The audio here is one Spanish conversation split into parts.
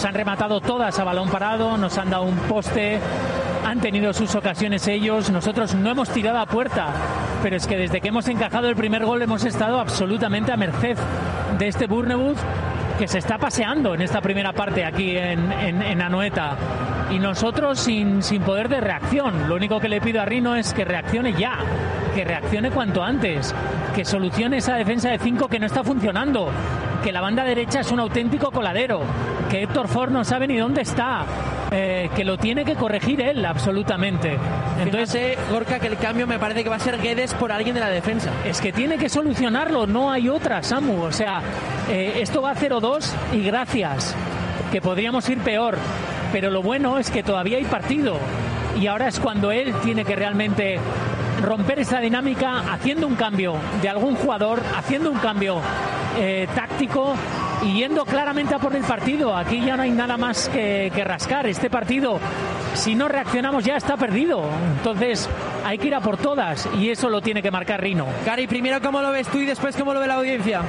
Se han rematado todas a balón parado, nos han dado un poste, han tenido sus ocasiones ellos, nosotros no hemos tirado a puerta, pero es que desde que hemos encajado el primer gol hemos estado absolutamente a merced de este Bournemouth, que se está paseando en esta primera parte aquí en Anoeta, y nosotros sin poder de reacción. Lo único que le pido a Rino es que reaccione ya, que reaccione cuanto antes, que solucione esa defensa de 5 que no está funcionando, que la banda derecha es un auténtico coladero, que Héctor Ford no sabe ni dónde está, que lo tiene que corregir él absolutamente. Entonces, Gorka, que el cambio me parece que va a ser Guedes por alguien de la defensa. Es que tiene que solucionarlo, no hay otra, Samu. O sea, esto va a 0-2 y gracias, que podríamos ir peor, pero lo bueno es que todavía hay partido y ahora es cuando él tiene que realmente romper esa dinámica haciendo un cambio de algún jugador, haciendo un cambio táctico y yendo claramente a por el partido. Aquí ya no hay nada más que rascar. Este partido, si no reaccionamos, ya está perdido. Entonces hay que ir a por todas y eso lo tiene que marcar Rino. Gary, primero cómo lo ves tú y después cómo lo ve la audiencia.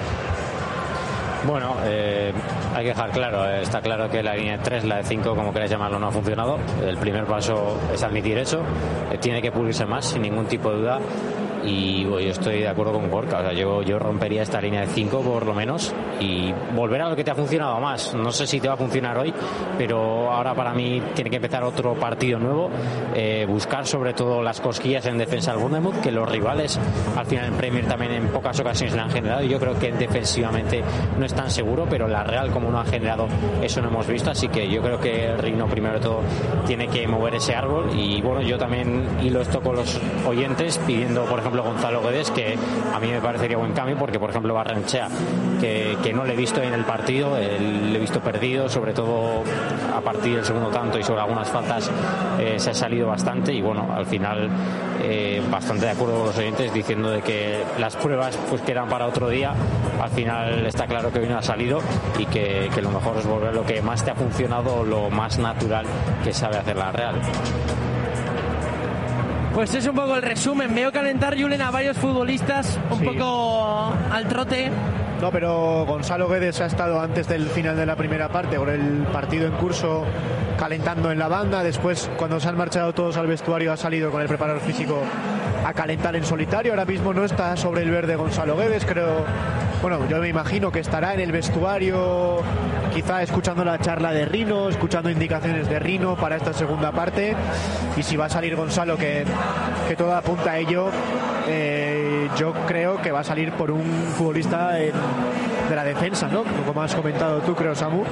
Bueno, hay que dejar claro, está claro que la línea de 3, la de 5, como queráis llamarlo, no ha funcionado. El primer paso es admitir eso, tiene que pulirse más, sin ningún tipo de duda. Y yo estoy de acuerdo con Gorka, o sea, yo rompería esta línea de 5 por lo menos y volver a lo que te ha funcionado más. No sé si te va a funcionar hoy, pero ahora para mí tiene que empezar otro partido nuevo, buscar sobre todo las cosquillas en defensa del Bournemouth, que los rivales al final en Premier también en pocas ocasiones le han generado, y yo creo que defensivamente no es tan seguro, pero la Real como no ha generado eso no hemos visto, así que yo creo que Rino primero de todo tiene que mover ese árbol. Y bueno, yo también hilo esto con los oyentes pidiendo, por ejemplo, Gonzalo Guedes, que a mí me parecería buen cambio, porque por ejemplo Barrenechea, que no le he visto en el partido, le he visto perdido, sobre todo a partir del segundo tanto y sobre algunas faltas se ha salido bastante, y bueno, al final bastante de acuerdo con los oyentes diciendo de que las pruebas pues que eran para otro día, al final está claro que hoy no ha salido, y que lo mejor es volver a lo que más te ha funcionado, lo más natural que sabe hacer la Real. Pues es un poco el resumen. Veo calentar, Julen, a varios futbolistas un poco al trote. No, pero Gonzalo Guedes ha estado antes del final de la primera parte, por el partido en curso, calentando en la banda. Después, cuando se han marchado todos al vestuario, ha salido con el preparador físico a calentar en solitario. Ahora mismo no está sobre el verde Gonzalo Guedes, creo. Bueno, yo me imagino que estará en el vestuario, quizá escuchando la charla de Rino, escuchando indicaciones de Rino para esta segunda parte. Y si va a salir Gonzalo, que todo apunta a ello, yo creo que va a salir por un futbolista de la defensa, ¿no? Como has comentado tú, creo, Samu.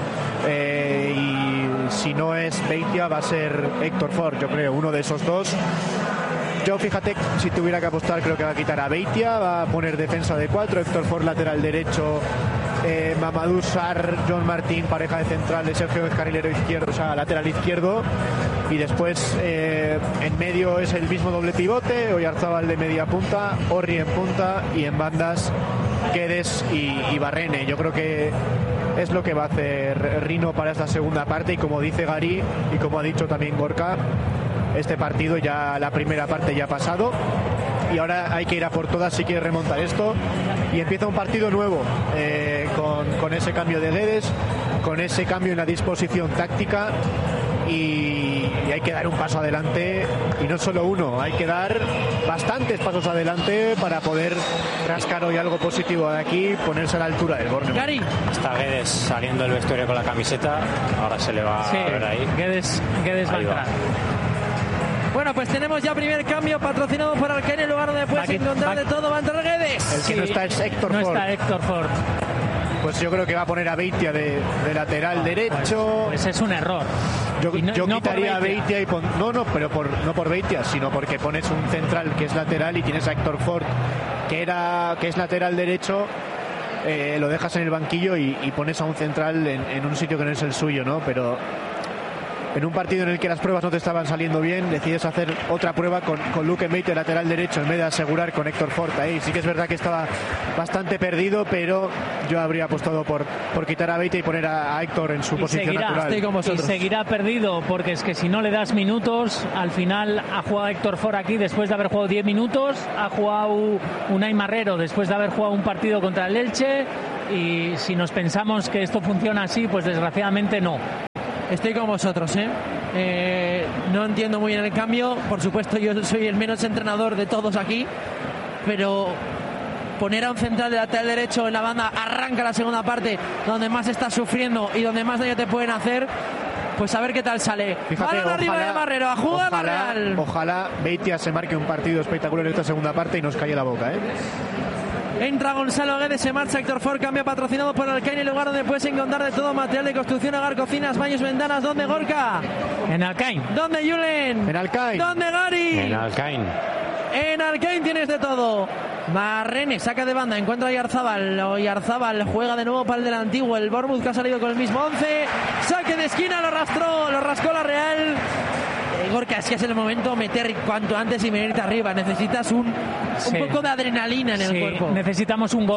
Y si no es Beitia, va a ser Héctor Ford, yo creo, uno de esos dos. Yo, fíjate, si tuviera que apostar, creo que va a quitar a Beitia, va a poner defensa de 4, Héctor Ford lateral derecho, Mamadou Sarr, John Martín, pareja de centrales, Sergio carrilero izquierdo, o sea, lateral izquierdo, y después en medio es el mismo doble pivote, Oyarzábal de media punta, Orri en punta, y en bandas Guedes y Barrene. Yo creo que es lo que va a hacer Rino para esta segunda parte, y como dice Gary y como ha dicho también Gorka, este partido ya, la primera parte ya ha pasado, y ahora hay que ir a por todas si quiere remontar esto, y empieza un partido nuevo, con ese cambio de Guedes, con ese cambio en la disposición táctica, y hay que dar un paso adelante, y no solo uno, hay que dar bastantes pasos adelante para poder rascar hoy algo positivo de aquí, ponerse a la altura del Bournemouth. Gary, está Guedes saliendo del vestuario con la camiseta, ahora se le va a ver ahí. Guedes va a entrar. Bueno, pues tenemos ya primer cambio patrocinado por Alcaine, el lugar donde puedes encontrar de todo. Va a entrar Guedes. El que no está es Héctor Ford. No está Héctor Ford. Pues yo creo que va a poner a Beitia de lateral derecho. Pues es un error. Yo quitaría a Beitia y no por Beitia, sino porque pones un central que es lateral y tienes a Héctor Ford que es lateral derecho. Lo dejas en el banquillo y pones a un central en un sitio que no es el suyo, ¿no? Pero en un partido en el que las pruebas no te estaban saliendo bien, decides hacer otra prueba con Luke Mbete lateral derecho en vez de asegurar con Héctor Ford ahí. Sí que es verdad que estaba bastante perdido, pero yo habría apostado por quitar a Mbete y poner a Héctor en su posición natural. Y seguirá perdido, porque es que si no le das minutos, al final ha jugado Héctor Ford aquí después de haber jugado 10 minutos, ha jugado Unai Marrero después de haber jugado un partido contra el Elche, y si nos pensamos que esto funciona así, pues desgraciadamente no. Estoy con vosotros, no entiendo muy bien el cambio. Por supuesto, yo soy el menos entrenador de todos aquí, pero poner a un central de lateral derecho en la banda, arranca la segunda parte, donde más estás sufriendo y donde más daño te pueden hacer, pues a ver qué tal sale. Fíjate, balón arriba de Marrero, a jugar a Real. Ojalá Beitia se marque un partido espectacular en esta segunda parte y nos calle la boca, Entra Gonzalo Guedes, se marcha Héctor Ford, cambio patrocinado por Alcaine, lugar donde puedes encontrar de todo material de construcción, hogar, cocinas, baños, ventanas. ¿Dónde, Gorka? En Alcaine. ¿Dónde, Julen? En Alcaine. ¿Dónde, Gary? En Alcaine. En Alcaine tienes de todo. Barrene saca de banda, encuentra a Oyarzábal. Oyarzábal juega de nuevo para el del antiguo. El Bournemouth que ha salido con el mismo 11. Saque de esquina, lo rascó la Real. Gorka, es que es el momento meter cuanto antes y venirte arriba. Necesitas un poco de adrenalina en el cuerpo. Necesitamos un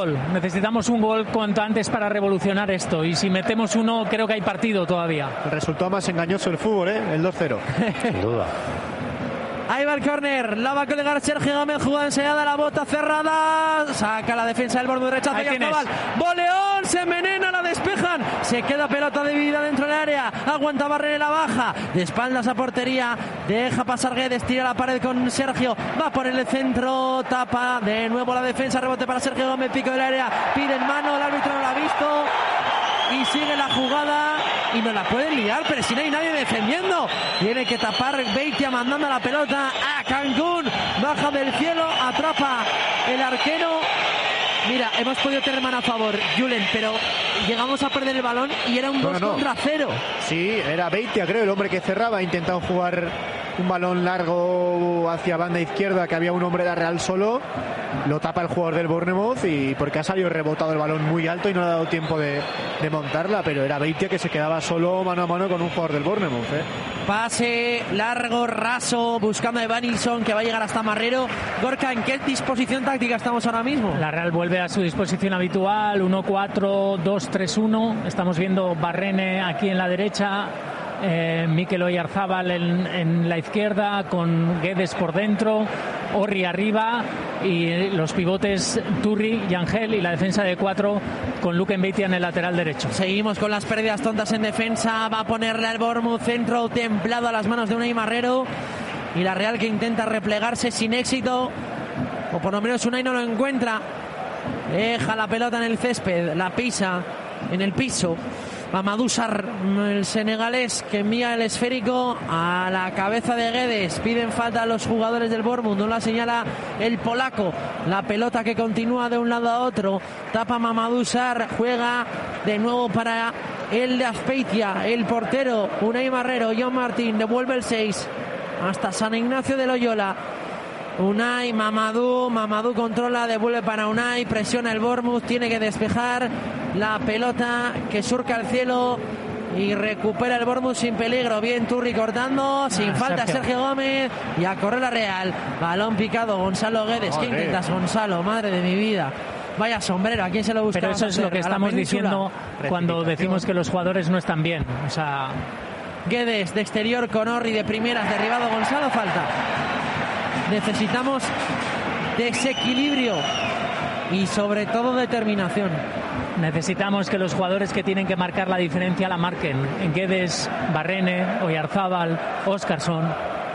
gol cuanto antes para revolucionar esto, y si metemos uno creo que hay partido todavía. El resultado más engañoso del fútbol, el 2-0. Sin duda. Ahí va el córner, la va a colgar Sergio Gómez, jugada enseñada, la bota cerrada, saca la defensa del Bournemouth, rechaza y Oyarzábal, boleón, se envenena, la despejan, se queda pelota dividida dentro del área, aguanta Barrene, la baja, de espaldas a portería, deja pasar Guedes, tira la pared con Sergio, va por el centro, tapa de nuevo la defensa, rebote para Sergio Gómez, pico del área, pide en mano, el árbitro no lo ha visto y sigue la jugada y no la pueden liar, pero si no hay nadie defendiendo, tiene que tapar Beitia mandando la pelota a Cancún, baja del cielo, atrapa el arquero. Mira, hemos podido tener mano a favor, Julen, pero llegamos a perder el balón y era un 2 contra 0. Sí, era Beitia, creo, el hombre que cerraba, ha intentado jugar un balón largo hacia banda izquierda, que había un hombre de Real solo, lo tapa el jugador del Bournemouth, y porque ha salido rebotado el balón muy alto y no ha dado tiempo de montarla, pero era Beitia que se quedaba solo mano a mano con un jugador del Bournemouth. Pase largo, raso, buscando a Evanilson, que va a llegar hasta Marrero. Gorka, ¿en qué disposición táctica estamos ahora mismo? La Real vuelve a su disposición habitual, 1-4-2-3-1. Estamos viendo Barrene aquí en la derecha, Mikel Oyarzábal en la izquierda, con Guedes por dentro, Orri arriba, y los pivotes Turri y Ángel, y la defensa de 4 con Luke Beitia en el lateral derecho. Seguimos con las pérdidas tontas en defensa, va a ponerle al Bournemouth, centro templado a las manos de Unai Marrero, y la Real que intenta replegarse sin éxito, o por lo menos Unai no lo encuentra, deja la pelota en el césped, la pisa en el piso. Mamadou Sarr, el senegalés, que envía el esférico a la cabeza de Guedes. Piden falta a los jugadores del Bournemouth, no la señala el polaco. La pelota que continúa de un lado a otro, tapa Mamadou Sarr, juega de nuevo para el de Azpeitia, el portero Unai Marrero. John Martín devuelve el 6 hasta San Ignacio de Loyola. Unai, Mamadou controla, devuelve para Unai, presiona el Bournemouth, tiene que despejar la pelota que surca el cielo y recupera el Bournemouth sin peligro. Bien Turri cortando, sin falta Sergio Gómez, y a correr la Real. Balón picado, Gonzalo Guedes. ¿Qué intentas, Gonzalo? Madre de mi vida. Vaya sombrero, ¿a quién se lo buscaba? Pero eso es lo que estamos diciendo cuando decimos que los jugadores no están bien. O sea, Guedes de exterior con Orri de primeras, derribado Gonzalo, falta. Necesitamos desequilibrio y sobre todo determinación. Necesitamos que los jugadores que tienen que marcar la diferencia la marquen. En Guedes, Barrene, Oyarzábal, Óscarson.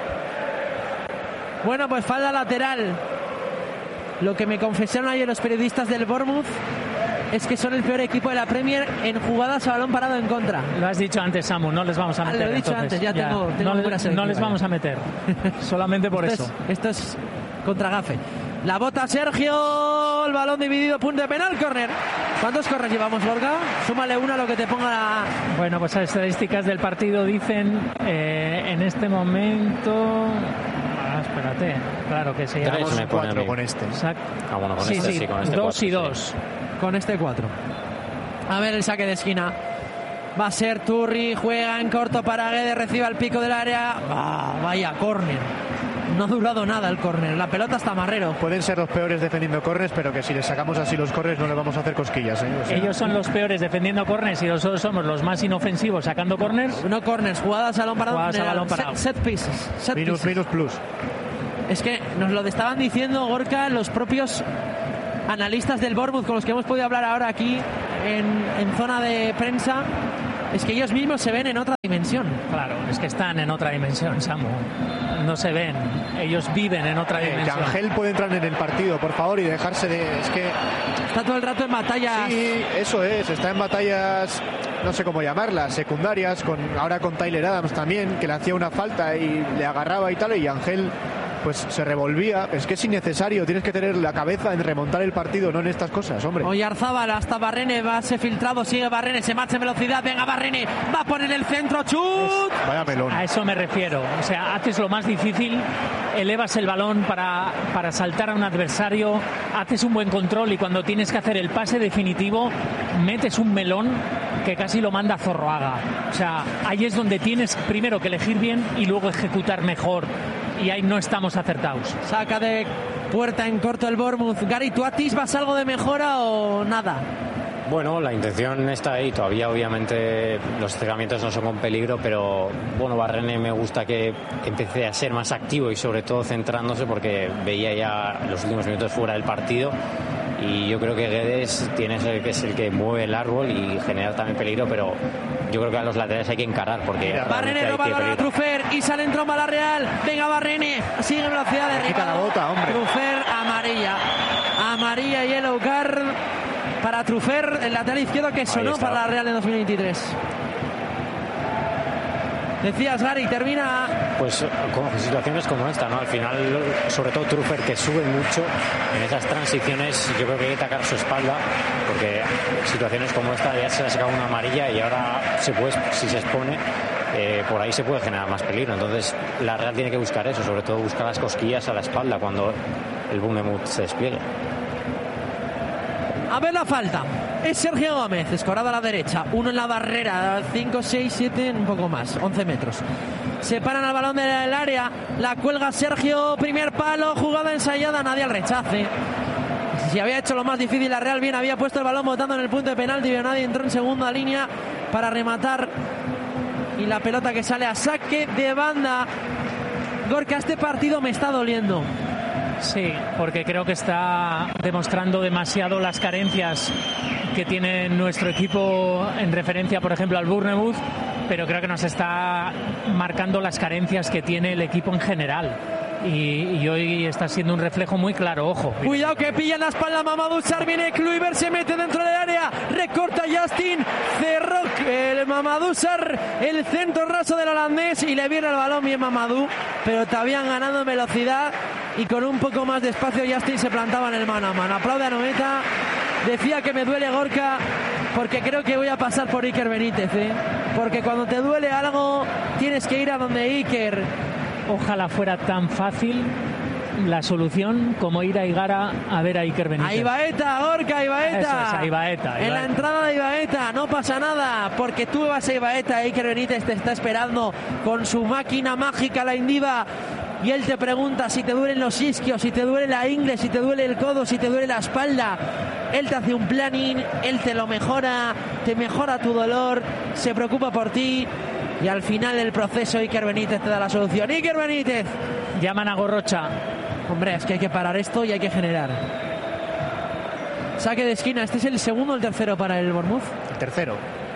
Bueno, pues falta lateral. Lo que me confesaron ayer los periodistas del Bournemouth es que son el peor equipo de la Premier en jugadas a balón parado en contra. Lo has dicho antes, Samu, no les vamos a meter. Lo he dicho entonces, antes, ya tengo no les vamos a meter. Solamente por eso. Esto es contra gafe. La bota Sergio, el balón dividido, punto de penal, córner. ¿Cuántos córners llevamos, Borja? Súmale uno a lo que te ponga la... Bueno, pues las estadísticas del partido dicen en este momento... espérate, claro que se llama 4 con este. Exacto. Bueno, con sí, este sí, con este 2 4, y 2. sí. Con este 4. A ver el saque de esquina. Va a ser Turri, juega en corto para Guedes, recibe al pico del área. Vaya córner. No ha durado nada el córner. La pelota está Marrero. Pueden ser los peores defendiendo córners, pero que si les sacamos así los córners no les vamos a hacer cosquillas. O sea, ellos son los peores defendiendo córners y nosotros somos los más inofensivos sacando córners. No córners, jugadas a balón parado. Jugadas a balón parado. Set pieces. Minus plus. Es que nos lo estaban diciendo, Gorka, los propios analistas del Bournemouth con los que hemos podido hablar ahora aquí en zona de prensa, Es que ellos mismos se ven en otra dimensión. Claro, es que están en otra dimensión, Samu. No se ven, ellos viven en otra dimensión. Yangel puede entrar en el partido, por favor, y dejarse de... Es que... Está todo el rato en batallas. Sí, eso es, está en batallas, no sé cómo llamarlas, secundarias, ahora con Tyler Adams también, que le hacía una falta y le agarraba y tal, y Yangel pues se revolvía. Es que es innecesario, tienes que tener la cabeza en remontar el partido, no en estas cosas, hombre. Oyarzábal hasta Barrene, va a ser filtrado, sigue Barrene, se marcha en velocidad, venga Barrene, va a poner el centro, chut. Vaya melón. A eso me refiero, o sea, haces lo más difícil, elevas el balón para saltar a un adversario, haces un buen control y cuando tienes que hacer el pase definitivo, metes un melón que casi lo manda Zorroaga. O sea, ahí es donde tienes primero que elegir bien y luego ejecutar mejor. Y ahí no estamos acertados. Saca de puerta en corto el Bournemouth. Gary, ¿tú atisbas algo de mejora o nada? Bueno, la intención está ahí. Todavía, obviamente, los acercamientos no son con peligro, pero bueno, Barrene me gusta que empiece a ser más activo y sobre todo centrándose, porque veía ya los últimos minutos fuera del partido. Y yo creo que Guedes que es el que mueve el árbol y genera también peligro, pero yo creo que a los laterales hay que encarar, porque Barrene roba a Trufer y sale en tromba la Real. Venga Barrene, sigue en velocidad de Quita la bota, hombre. Trufer, amarilla, yellow card para Trufer, el lateral izquierdo que sonó para la Real en 2023. Decías, Gary, termina... Pues con situaciones como esta, ¿no? Al final, sobre todo Trufer, que sube mucho en esas transiciones, yo creo que hay que atacar su espalda, porque situaciones como esta ya se le ha sacado una amarilla y ahora si se expone, por ahí se puede generar más peligro. Entonces la Real tiene que buscar eso, sobre todo buscar las cosquillas a la espalda cuando el Bournemouth se despliegue. A ver la falta. Es Sergio Gómez, escorado a la derecha. Uno en la barrera, 5, 6, 7, un poco más, 11 metros. Se paran al balón del área. La cuelga Sergio, primer palo, jugada ensayada, nadie al rechace. Si había hecho lo más difícil la Real, bien había puesto el balón botando en el punto de penalti, pero nadie entró en segunda línea para rematar. Y la pelota que sale a saque de banda. Gorka, este partido me está doliendo. Sí, porque creo que está demostrando demasiado las carencias que tiene nuestro equipo en referencia, por ejemplo, al Bournemouth, pero creo que nos está marcando las carencias que tiene el equipo en general. Y hoy está siendo un reflejo muy claro, ojo. Cuidado que pilla en la espalda Mamadou Sarr, viene Kluivert, se mete dentro del área, recorta Justin, cerró el Mamadou Sarr, el centro raso del holandés y le viene el balón bien Mamadou, pero te habían ganado en velocidad y con un poco más de espacio Justin se plantaba en el mano a mano. Aplaude a Noeta, decía que me duele Gorka porque creo que voy a pasar por Iker Benítez, porque cuando te duele algo tienes que ir a donde Iker. Ojalá fuera tan fácil la solución como ir a Igara a ver a Iker Benítez. A Ibaeta, Gorka, Ibaeta. Eso es, a Ibaeta. En la entrada de Ibaeta, no pasa nada, porque tú vas a Ibaeta, Iker Benítez te está esperando con su máquina mágica, la Indiva, y él te pregunta si te duelen los isquios, si te duele la ingle, si te duele el codo, si te duele la espalda. Él te hace un planning, él te lo mejora, te mejora tu dolor, se preocupa por ti. Y al final del proceso Iker Benítez te da la solución. Iker Benítez. Llaman a Gorrocha. Hombre, es que hay que parar esto y hay que generar. Saque de esquina. ¿Este es el segundo o el tercero para el Bournemouth? El tercero.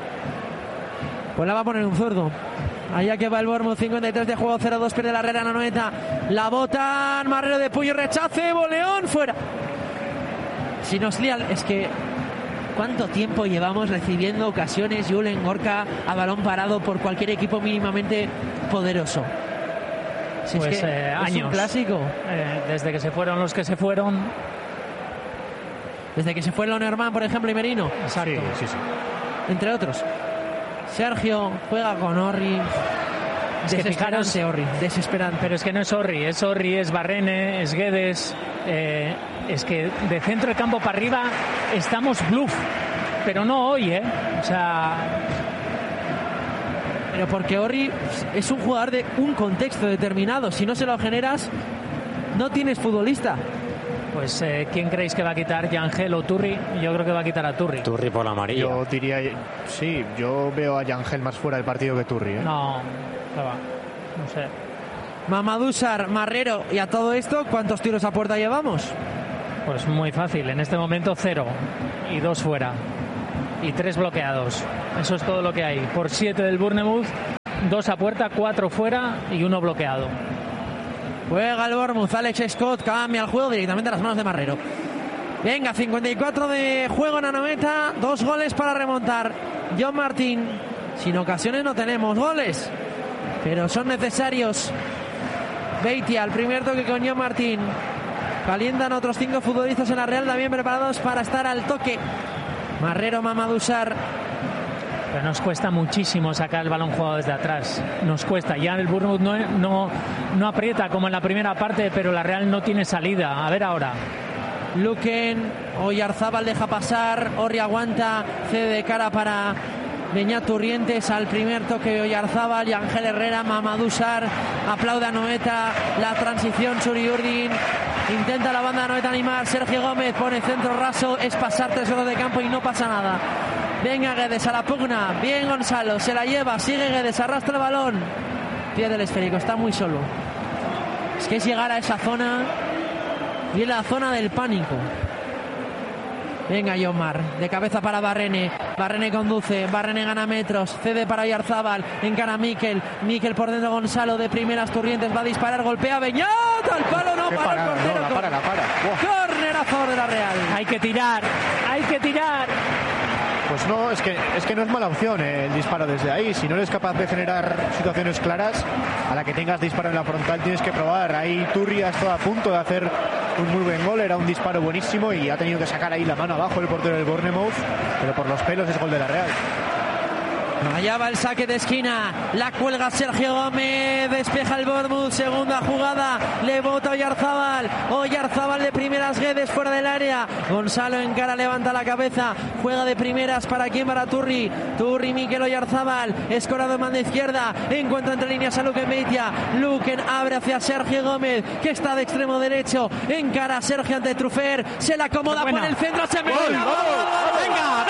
Pues la va a poner un zurdo. Allá que va el Bournemouth, 53 de juego, 0-2, pierde la Herrera en la Noeta. La botan, Marrero de Puyo, rechace, Boleón, fuera. Si nos lían, es que... ¿Cuánto tiempo llevamos recibiendo ocasiones, Julen, Gorka, a balón parado por cualquier equipo mínimamente poderoso? Si pues es que años. Es un clásico. Desde que se fueron los que se fueron. Desde que se fue Lonerman, por ejemplo, y Merino. Exacto. Sí. Entre otros. Sergio juega con Orri. Desesperante, Orri. Desesperante. Pero es que no es Orri, es Barrene, es Guedes. Es que de centro de campo para arriba estamos bluff, pero no hoy, o sea... Pero porque Orri es un jugador de un contexto determinado, si no se lo generas no tienes futbolista. Pues ¿quién creéis que va a quitar, Yangel o Turri? Yo creo que va a quitar a Turri. Turri por la amarilla. Yo diría, sí, yo veo a Yangel más fuera del partido que Turri. No sé. Mamadou Sarr, Marrero, y a todo esto, ¿cuántos tiros a puerta llevamos? Pues muy fácil, en este momento 0 y 2 fuera. y 3 bloqueados. Eso es todo lo que hay. Por 7 del Bournemouth, 2 a puerta, 4 fuera y 1 bloqueado. Juega el Bournemouth, Alex Scott cambia el juego directamente a las manos de Marrero. Venga, 54 de juego en Anoeta, 2 goles para remontar. John Martín, sin ocasiones no tenemos goles, pero son necesarios. Beitia, el primer toque con John Martín. Calientan otros 5 futbolistas en la Real, también preparados para estar al toque. Marrero, Mamadou Sarr. Pero nos cuesta muchísimo sacar el balón jugado desde atrás. Nos cuesta. Ya el Bournemouth no aprieta como en la primera parte, pero la Real no tiene salida. A ver ahora. Luquen, Oyarzábal deja pasar, Orri aguanta, cede de cara para Beñat Turrientes al primer toque de Oyarzábal y Ángel Herrera. Mamadou Sarr aplaude a Anoeta, la transición Suri Urdin, intenta la banda de Anoeta animar, Sergio Gómez pone centro raso, es pasar 3 horas de campo y no pasa nada. Venga Guedes a la pugna, bien Gonzalo, se la lleva, sigue Guedes, arrastra el balón, pie del esférico, está muy solo. Es que es llegar a esa zona y en la zona del pánico. Venga Yomar, de cabeza para Barrene. Barrene conduce, Barrene gana metros, cede para Oyarzábal, encara Mikel por dentro Gonzalo, de primeras Turrientes va a disparar, golpea Beñat, al palo no, para el portero. No, la para. Córner a favor de la Real. Hay que tirar. Pues no, es que no es mala opción el disparo desde ahí. Si no eres capaz de generar situaciones claras, a la que tengas disparo en la frontal tienes que probar. Ahí Turri ha estado a punto de hacer un muy buen gol, era un disparo buenísimo y ha tenido que sacar ahí la mano abajo el portero del Bournemouth, pero por los pelos es gol de la Real. Allá va el saque de esquina, la cuelga Sergio Gómez, despeja el Bournemouth, segunda jugada, le bota Oyarzábal de primeras, Guedes fuera del área, Gonzalo encara, levanta la cabeza, juega de primeras, ¿para quién? Para Turri, Mikel Oyarzábal, escorado en banda izquierda, encuentra entre líneas a Luquen Beitia, Luquen abre hacia Sergio Gómez, que está de extremo derecho, encara a Sergio ante Trufer, se la acomoda, pone el centro, se mete, venga.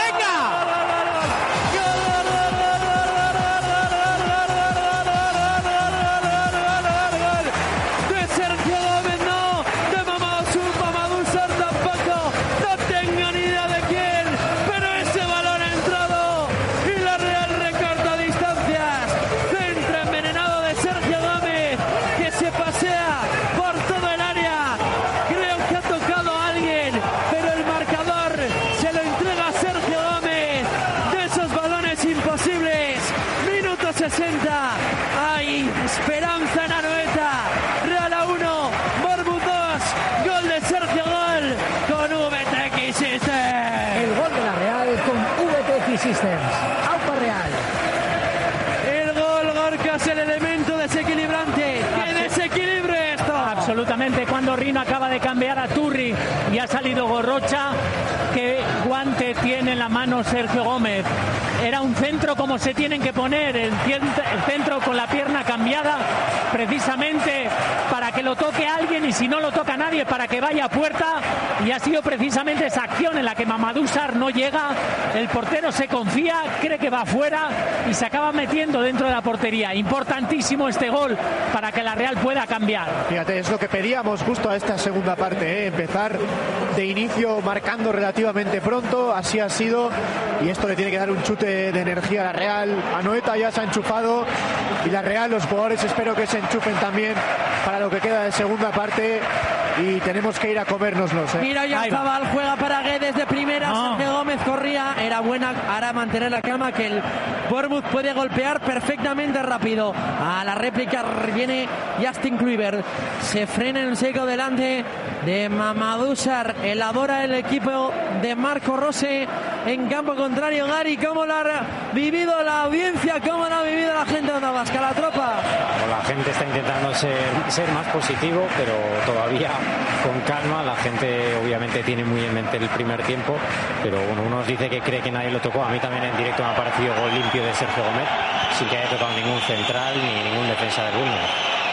Hay esperanza en Anoeta. Real a 1, Bournemouth 2, gol de Sergio Gol con VTX Systems. El gol de la Real con VTX Systems. ¡Aupa Real! El gol, Gorka, es el elemento desequilibrante. ¡Qué desequilibrio esto! Absolutamente, cuando Rino acaba de cambiar a Turri y ha salido Gorrocha, qué guante tiene en la mano Sergio Gómez. Era un centro como se tienen que poner, el centro con la pierna cambiada precisamente para que lo toque alguien y si no lo toca nadie para que vaya a puerta, y ha sido precisamente esa acción en la que Mamadou Sarr no llega, el portero se confía, cree que va afuera y se acaba metiendo dentro de la portería. Importantísimo este gol para que la Real pueda cambiar. Fíjate, es lo que pedíamos justo a esta segunda parte, empezar de inicio marcando relativamente pronto, así ha sido, y esto le tiene que dar un chute de energía a la Real. Anoeta ya se ha enchufado y la Real, los jugadores espero que se enchufen también para lo que queda de segunda parte y tenemos que ir a comérnoslos. Mira, Oyarzábal juega para Guedes de primera, Sergio Gómez corría, era buena, ahora mantener la calma, que el Bournemouth puede golpear perfectamente rápido. A la réplica viene Justin Kluivert, se frena en seco delante de Mamadou Sarr, elabora el equipo de Marco Rose en campo contrario. Gary, ¿cómo lo ha vivido la audiencia? ¿Cómo lo ha vivido la gente de Onda Vasca, la tropa? La gente está intentando ser más positivo, pero todavía con calma. La gente obviamente tiene muy en mente el primer tiempo, pero bueno, uno dice que cree que nadie lo tocó. A mí también en directo me ha parecido gol limpio de Sergio Gómez, sin que haya tocado ningún central ni ningún defensa del Bournemouth.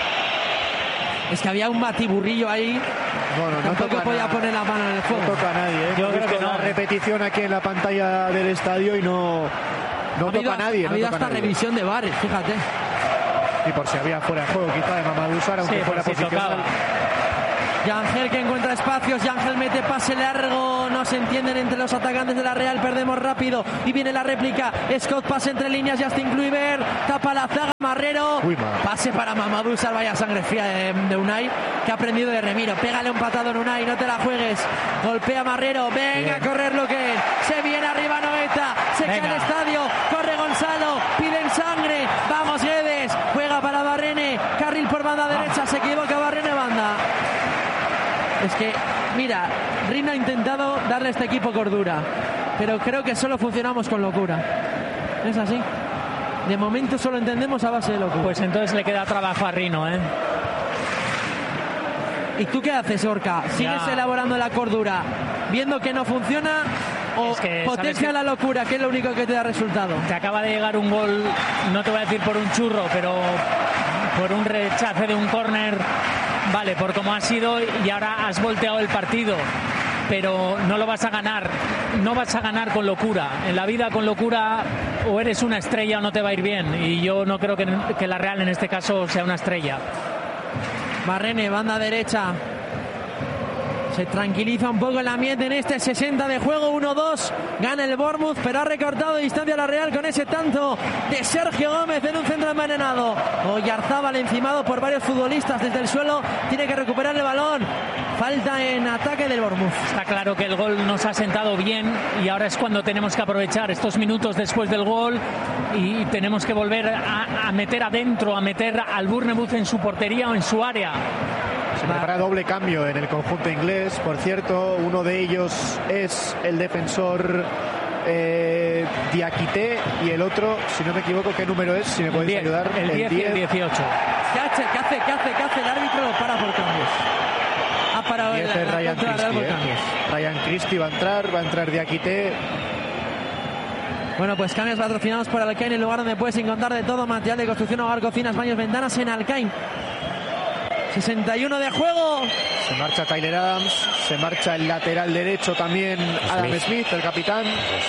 Es que había un batiburrillo ahí. No tampoco podía poner la mano en el fuego. No toca a nadie. Yo creo que no. La repetición aquí en la pantalla del estadio y no toca a nadie. Ha habido hasta revisión de VAR, fíjate. Y por si había fuera de juego quizá de Mamadou Sarr, aunque sí, fuera si posicional. Yangel que encuentra espacios, Yangel mete pase largo, no se entienden entre los atacantes de la Real, perdemos rápido y viene la réplica. Scott pase entre líneas, Justin Kluivert tapa la zaga, Marrero, pase para Mamadou Sarr, vaya sangre fría de Unai, que ha aprendido de Remiro. Pégale un patado en Unai, no te la juegues, golpea Marrero, venga a correr lo que es, se viene arriba Noeta, se cae el estadio, corre Gonzalo, piden sangre, vamos Guedes, juega para Barrene, carril por banda derecha, se equivoca Barrene, banda. Es que, mira, Rino ha intentado darle a este equipo cordura, pero creo que solo funcionamos con locura. Es así. De momento solo entendemos a base de locura. Pues entonces le queda trabajo a Rino, ¿eh? ¿Y tú qué haces, Orca? ¿Sigues elaborando la cordura, viendo que no funciona, o es que, potencia la locura, que es lo único que te da resultado? Te acaba de llegar un gol, no te voy a decir por un churro, pero por un rechace de un córner. Vale, por cómo ha sido, y ahora has volteado el partido, pero no lo vas a ganar, no vas a ganar con locura. En la vida con locura o eres una estrella o no te va a ir bien, y yo no creo que la Real en este caso sea una estrella. Barrene, banda derecha. Se tranquiliza un poco el ambiente en este 60 de juego, 1-2, gana el Bournemouth, pero ha recortado distancia la Real con ese tanto de Sergio Gómez en un centro envenenado. Oyarzábal encimado por varios futbolistas desde el suelo, tiene que recuperar el balón, falta en ataque del Bournemouth. Está claro que el gol nos ha sentado bien y ahora es cuando tenemos que aprovechar estos minutos después del gol y tenemos que volver a meter adentro, a meter al Bournemouth en su portería o en su área. Se prepara doble cambio en el conjunto inglés, por cierto, uno de ellos es el defensor Diakité y el otro, si no me equivoco, ¿qué número es? Si me podéis ayudar. El 10 y el 18. ¿Qué hace? El árbitro lo para por cambios. Ha parado el Ryan Christie, Ryan Christie va a entrar Diakité. Bueno, pues cambios patrocinados por Alcain, el lugar donde puedes encontrar de todo: material de construcción, hogar, cocinas, baños, ventanas en Alcain. 61 de juego. Se marcha Tyler Adams, se marcha el lateral derecho también Adam Smith, el capitán.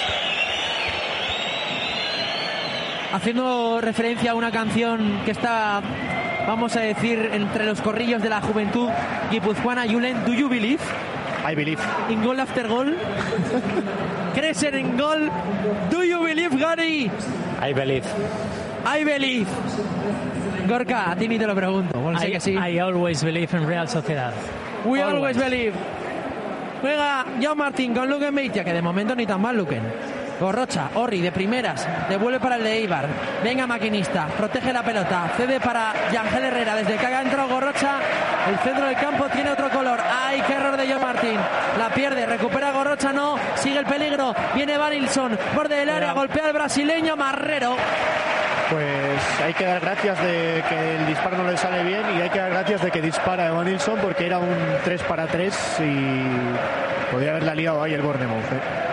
Haciendo referencia a una canción que está, vamos a decir, entre los corrillos de la juventud guipuzcoana, Julen, ¿do you believe? I believe. In goal after goal. ¿Crees en gol? ¿Do you believe, Gary? I believe. I believe. Gorka, a ti ni te lo pregunto. Bueno, sé que sí. I always believe in Real Sociedad. We always believe. Juega Joao Martín con Luken Beitia, que de momento ni tan mal Luken. Gorrocha, Orri de primeras, devuelve para el de Eibar. Venga Maquinista, protege la pelota, cede para Yangel Herrera. Desde que ha entrado Gorrocha, el centro del campo tiene otro color. ¡Ay, qué error de Joao Martín! La pierde, recupera Gorrocha, no, sigue el peligro. Viene Vanilson, borde del área, golpea al brasileño Marrero. Pues hay que dar gracias de que el disparo no le sale bien y hay que dar gracias de que dispara Evan Nilsson, porque era un 3-3 y podría haberla liado ahí el Bournemouth.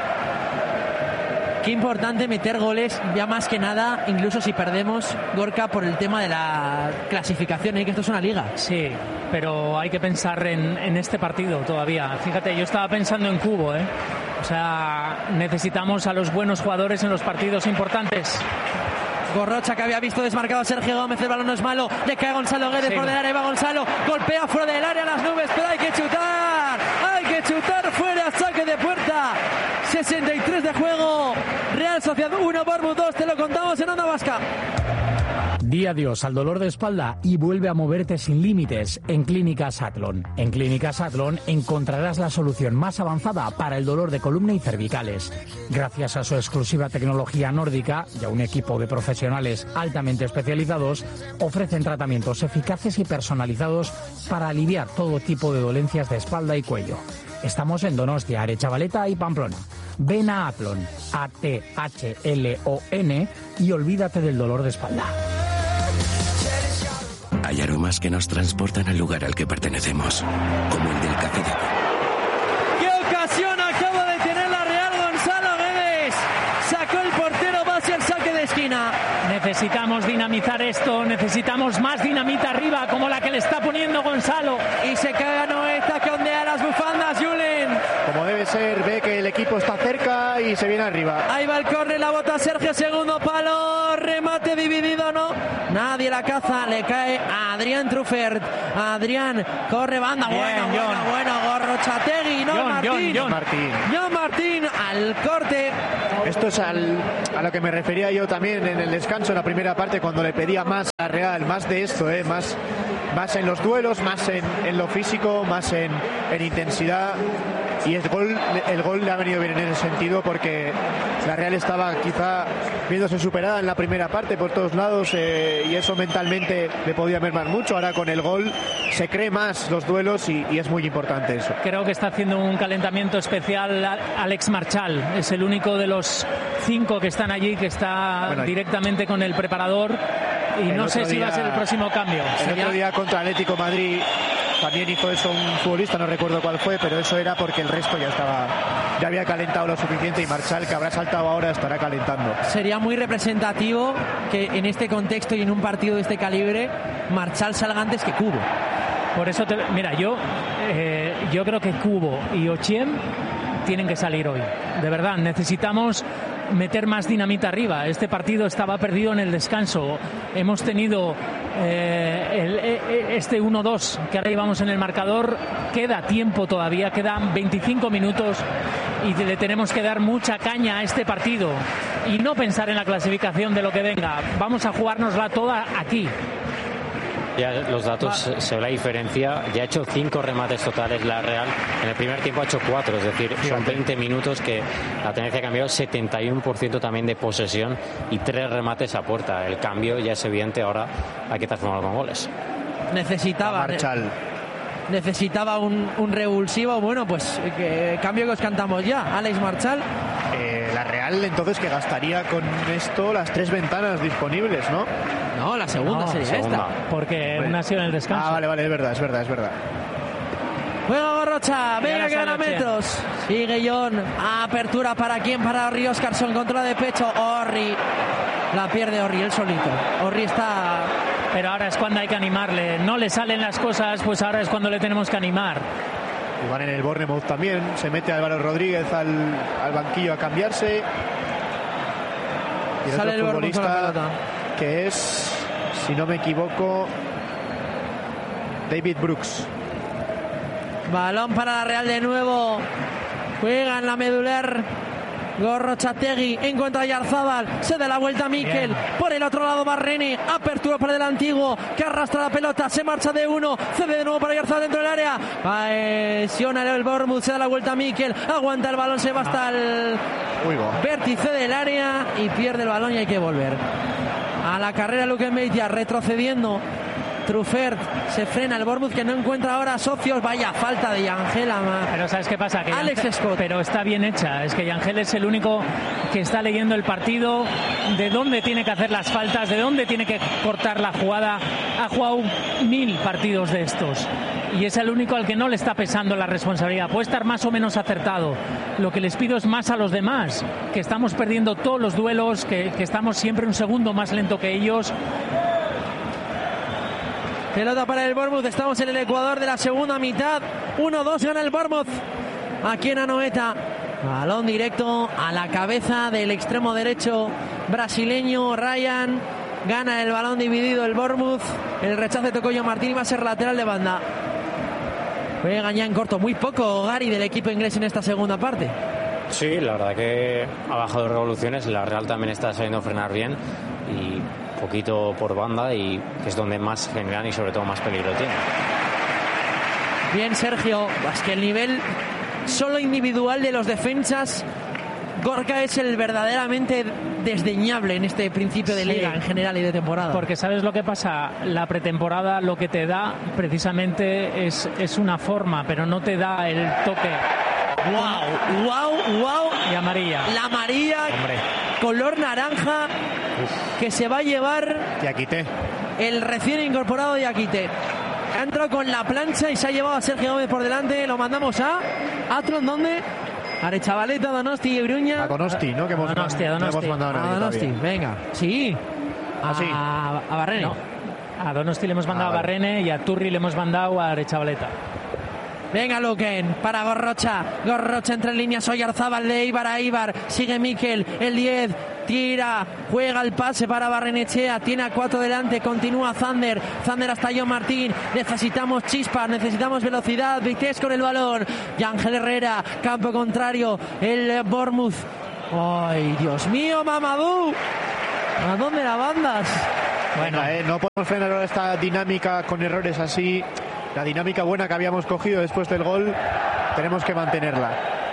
Qué importante meter goles, ya más que nada, incluso si perdemos, Gorka, por el tema de la clasificación, que esto es una liga. Sí, pero hay que pensar en este partido todavía. Fíjate, yo estaba pensando en Cubo, O sea, necesitamos a los buenos jugadores en los partidos importantes. Gorrocha, que había visto desmarcado a Sergio Gómez, el balón no es malo, le cae a Gonzalo Guedes por del área, va Gonzalo, golpea fuera del área, las nubes, pero hay que chutar fuera, saque de puerta. 63 de juego, Real Sociedad 1, Bournemouth 2, te lo contamos en Onda Vasca. Di adiós al dolor de espalda y vuelve a moverte sin límites en Clínicas Athlon. En Clínicas Athlon encontrarás la solución más avanzada para el dolor de columna y cervicales. Gracias a su exclusiva tecnología nórdica y a un equipo de profesionales altamente especializados, ofrecen tratamientos eficaces y personalizados para aliviar todo tipo de dolencias de espalda y cuello. Estamos en Donostia, Aretxabaleta y Pamplona. Ven a Athlon, ATHLON, y olvídate del dolor de espalda. Hay aromas que nos transportan al lugar al que pertenecemos, como el del café de... ¡Qué ocasión acaba de tener la Real! Gonzalo Guedes sacó el portero, va hacia el saque de esquina. Necesitamos dinamizar esto, necesitamos más dinamita arriba, como la que le está poniendo Gonzalo. Y se caga Noeta, que ondea las bufandas, Julen. Como debe debe ser, ve que el equipo está cerca y se viene arriba. Ahí va el córner, la bota Sergio, segundo palo, remate dividido, no, nadie la caza, le cae a Adrián Truffert. Adrián corre banda, Bien, bueno, Gorrotxategi, no, John Martín al corte. Esto es a lo que me refería yo también en el descanso, en la primera parte, cuando le pedía más a Real, más de esto, más en los duelos, más en lo físico, más en intensidad. Y el gol le ha venido bien en ese sentido, porque la Real estaba quizá viéndose superada en la primera parte por todos lados, y eso mentalmente le podía mermar mucho. Ahora con el gol se cree más los duelos y es muy importante eso. Creo que está haciendo un calentamiento especial Alex Marchal. Es el único de los 5 que están allí que está directamente con el preparador, y no sé si va a ser el próximo cambio. El otro día contra Atlético Madrid también hizo eso un futbolista, no recuerdo cuál fue, pero eso era porque el resto ya había calentado lo suficiente, y Marchal, que habrá saltado ahora, estará calentando. Sería muy representativo que en este contexto y en un partido de este calibre Marchal salga antes que Cubo. Por eso, mira, yo creo que Cubo y Ochiem tienen que salir hoy. De verdad, necesitamos meter más dinamita arriba. Este partido estaba perdido en el descanso. Hemos tenido este 1-2 que ahora llevamos en el marcador. Queda tiempo todavía, quedan 25 minutos y le tenemos que dar mucha caña a este partido y no pensar en la clasificación de lo que venga. Vamos a jugárnosla toda aquí. Ya los datos se ve la diferencia. Ya ha hecho 5 remates totales la Real. En el primer tiempo ha hecho 4, es decir, son 20 minutos que la tendencia ha cambiado. 71% también de posesión y 3 remates a puerta. El cambio ya es evidente, ahora hay que transformarlo con goles. Necesitaba un revulsivo. Bueno, pues cambio que os cantamos ya, Alex Marchal. La Real entonces que gastaría con esto las 3 ventanas disponibles, ¿no? No, la segunda sería esta. Porque una ha sido en el descanso. Vale, es verdad. Juega Gorrocha, venga que gana metros. Sigue John, apertura para quién, para Orri Óscarsson, controla de pecho, Orri. La pierde Orri, él solito. Orri está... Pero ahora es cuando hay que animarle. No le salen las cosas, pues ahora es cuando le tenemos que animar. Y van en el Bournemouth también. Se mete Álvaro Rodríguez al banquillo a cambiarse. Y sale el futbolista que es, si no me equivoco, David Brooks. Balón para la Real de nuevo. Juega en la medular Gorrotxategi, encuentra a Yarzábal, se da la vuelta a Mikel, por el otro lado Barrene, apertura para el antiguo, que arrastra la pelota, se marcha de uno, cede de nuevo para Yarzábal dentro del área, presiona el Bournemouth, se da la vuelta a Mikel, aguanta el balón, se va hasta el vértice del área y pierde el balón y hay que volver. A la carrera Luke Meitia, retrocediendo. Truffert, se frena el Bournemouth, que no encuentra ahora socios. Vaya falta de Yangel. Pero ¿sabes qué pasa? Que Alex Scott. Pero está bien hecha. Es que Yangel es el único que está leyendo el partido, de dónde tiene que hacer las faltas, de dónde tiene que cortar la jugada. Ha jugado 1000 partidos de estos y es el único al que no le está pesando la responsabilidad. Puede estar más o menos acertado. Lo que les pido es más a los demás, que estamos perdiendo todos los duelos, que estamos siempre un segundo más lento que ellos. Pelota para el Bournemouth, estamos en el Ecuador de la segunda mitad. 1-2 gana el Bournemouth aquí en Anoeta. Balón directo a la cabeza del extremo derecho brasileño Ryan. Gana el balón dividido el Bournemouth. El rechazo de Tocoyo Martín, va a ser lateral de banda. Juegan ya en corto, muy poco Gary del equipo inglés en esta segunda parte. Sí, la verdad que ha bajado revoluciones. La Real también está sabiendo frenar bien y poquito por banda, y que es donde más generan y sobre todo más peligro tiene. Bien, Sergio, es que el nivel solo individual de los defensas, Gorka es el verdaderamente desdeñable en este principio de liga en general y de temporada. Porque ¿sabes lo que pasa? La pretemporada lo que te da precisamente es una forma, pero no te da el toque. ¡Wow! Y amarilla. La amarilla, color naranja, que se va a llevar Diakité, el recién incorporado Diakité. Ha entrado con la plancha y se ha llevado a Sergio Gómez por delante. Lo mandamos a Atron, ¿dónde? Arechavaleta, Donosti y Bruña. A Donosti, ¿no? Que hemos Donosti. mandado a Donosti, venga. Sí. A Barrene. No. A Donosti le hemos mandado a Barrene y a Turri le hemos mandado a Arechavaleta. Venga Luquen, para Gorrocha entre líneas, Oyarzábal de Eibar a Eibar, sigue Mikel, el 10, tira, juega el pase para Barrenechea, tiene a 4 delante, continúa Zander hasta John Martín, necesitamos chispa, necesitamos velocidad, Vitesse con el balón, y Ángel Herrera, campo contrario, el Bournemouth, ¡ay, Dios mío, Mamadou! ¿A dónde la bandas? Bueno, no podemos frenar ahora esta dinámica con errores así. La dinámica buena que habíamos cogido después del gol, tenemos que mantenerla.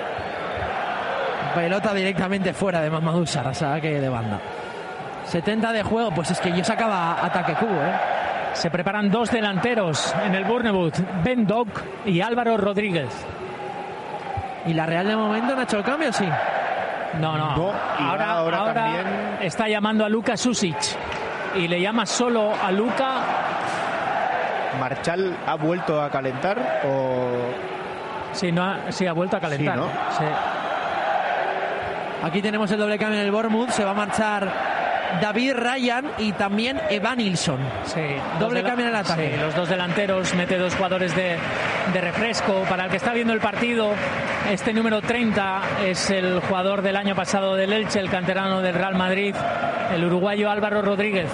Pelota directamente fuera de Mamadou Sarr, saque de banda. 70 de juego, pues es que yo sacaba ataque cubo, Se preparan 2 delanteros en el Bournemouth, Ben Doak y Álvaro Rodríguez. ¿Y la Real de momento no ha hecho el cambio, sí? No. Ahora también está llamando a Luka Susic y le llama solo a Luka. ¿Marchal ha vuelto a calentar o...? Sí, ha vuelto a calentar. Sí, ¿no? Sí. Aquí tenemos el doble cambio en el Bournemouth. Se va a marchar David Ryan y también Evanilson. Sí, doble cambio en el ataque. Sí, los 2 delanteros, mete 2 jugadores de refresco. Para el que está viendo el partido, este número 30 es el jugador del año pasado del Elche, el canterano del Real Madrid, el uruguayo Álvaro Rodríguez.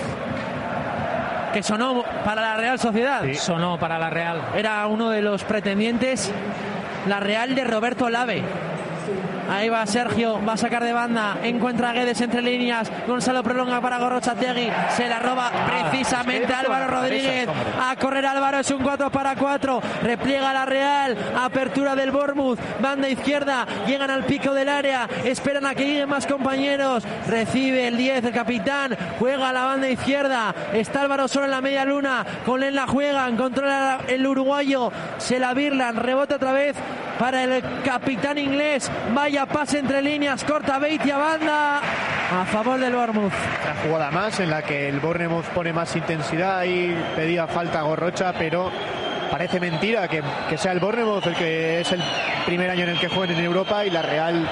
Que sonó para la Real Sociedad. Sí. Sonó para la Real. Era uno de los pretendientes, la Real de Roberto Lave. Ahí va Sergio, va a sacar de banda, encuentra a Guedes entre líneas, Gonzalo prolonga para Gorrochategui, se la roba precisamente Álvaro Rodríguez, a correr Álvaro, es un 4-4, repliega la Real, apertura del Bournemouth, banda izquierda, llegan al pico del área, esperan a que lleguen más compañeros, recibe el 10, el capitán, juega a la banda izquierda, está Álvaro solo en la media luna, con él la juegan, controla el uruguayo, se la birlan, rebota otra vez para el capitán inglés, vaya pase entre líneas, corta Beitty a banda a favor del Bournemouth. Una jugada más en la que el Bournemouth pone más intensidad y pedía falta a Gorrocha, pero parece mentira que sea el Bournemouth el que es el primer año en el que juegan en Europa y la Real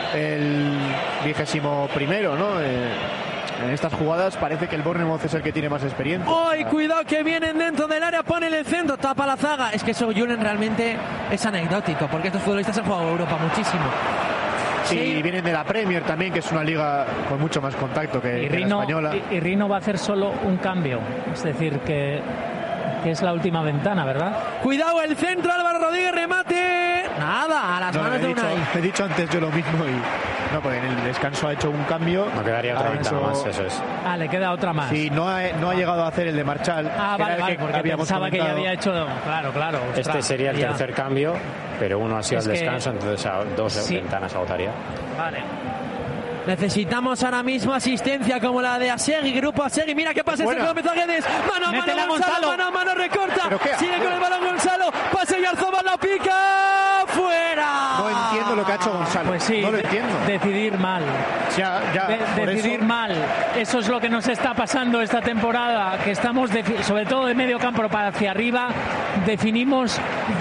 el 21º, ¿no? En estas jugadas parece que el Bournemouth es el que tiene más experiencia. ¡Ay, cuidado que vienen dentro del área! Pone en el centro, tapa la zaga. Es que eso, Julen, realmente es anecdótico, porque estos futbolistas han jugado Europa muchísimo. Sí, vienen de la Premier también, que es una liga con mucho más contacto que la española. Y Rino va a hacer solo un cambio, es decir, que es la última ventana, ¿verdad? Cuidado, el centro, Álvaro Rodríguez, remate. Nada, a las manos de Unai. He dicho antes yo lo mismo y... No, porque en el descanso ha hecho un cambio. No quedaría otra ventana más, eso es. Le queda otra más. Sí, no ha llegado a hacer el de Marchal. Vale, porque pensaba que ya había hecho... Claro. Este sería el tercer cambio, pero uno ha sido al descanso, entonces a 2 ventanas agotaría. Vale. Necesitamos ahora mismo asistencia como la de Asegui, grupo Asegui. Mira qué pasa, Sergio Gómez a Guedes. Mano a mano, recorta. Sigue con el balón Gonzalo. Pase y Arzobal la pica. ¡Fuera! No entiendo lo que ha hecho Gonzalo. Pues sí, no lo entiendo. Decidir mal. Decidir mal. Eso es lo que nos está pasando esta temporada. Que estamos, sobre todo de medio campo para hacia arriba, decidimos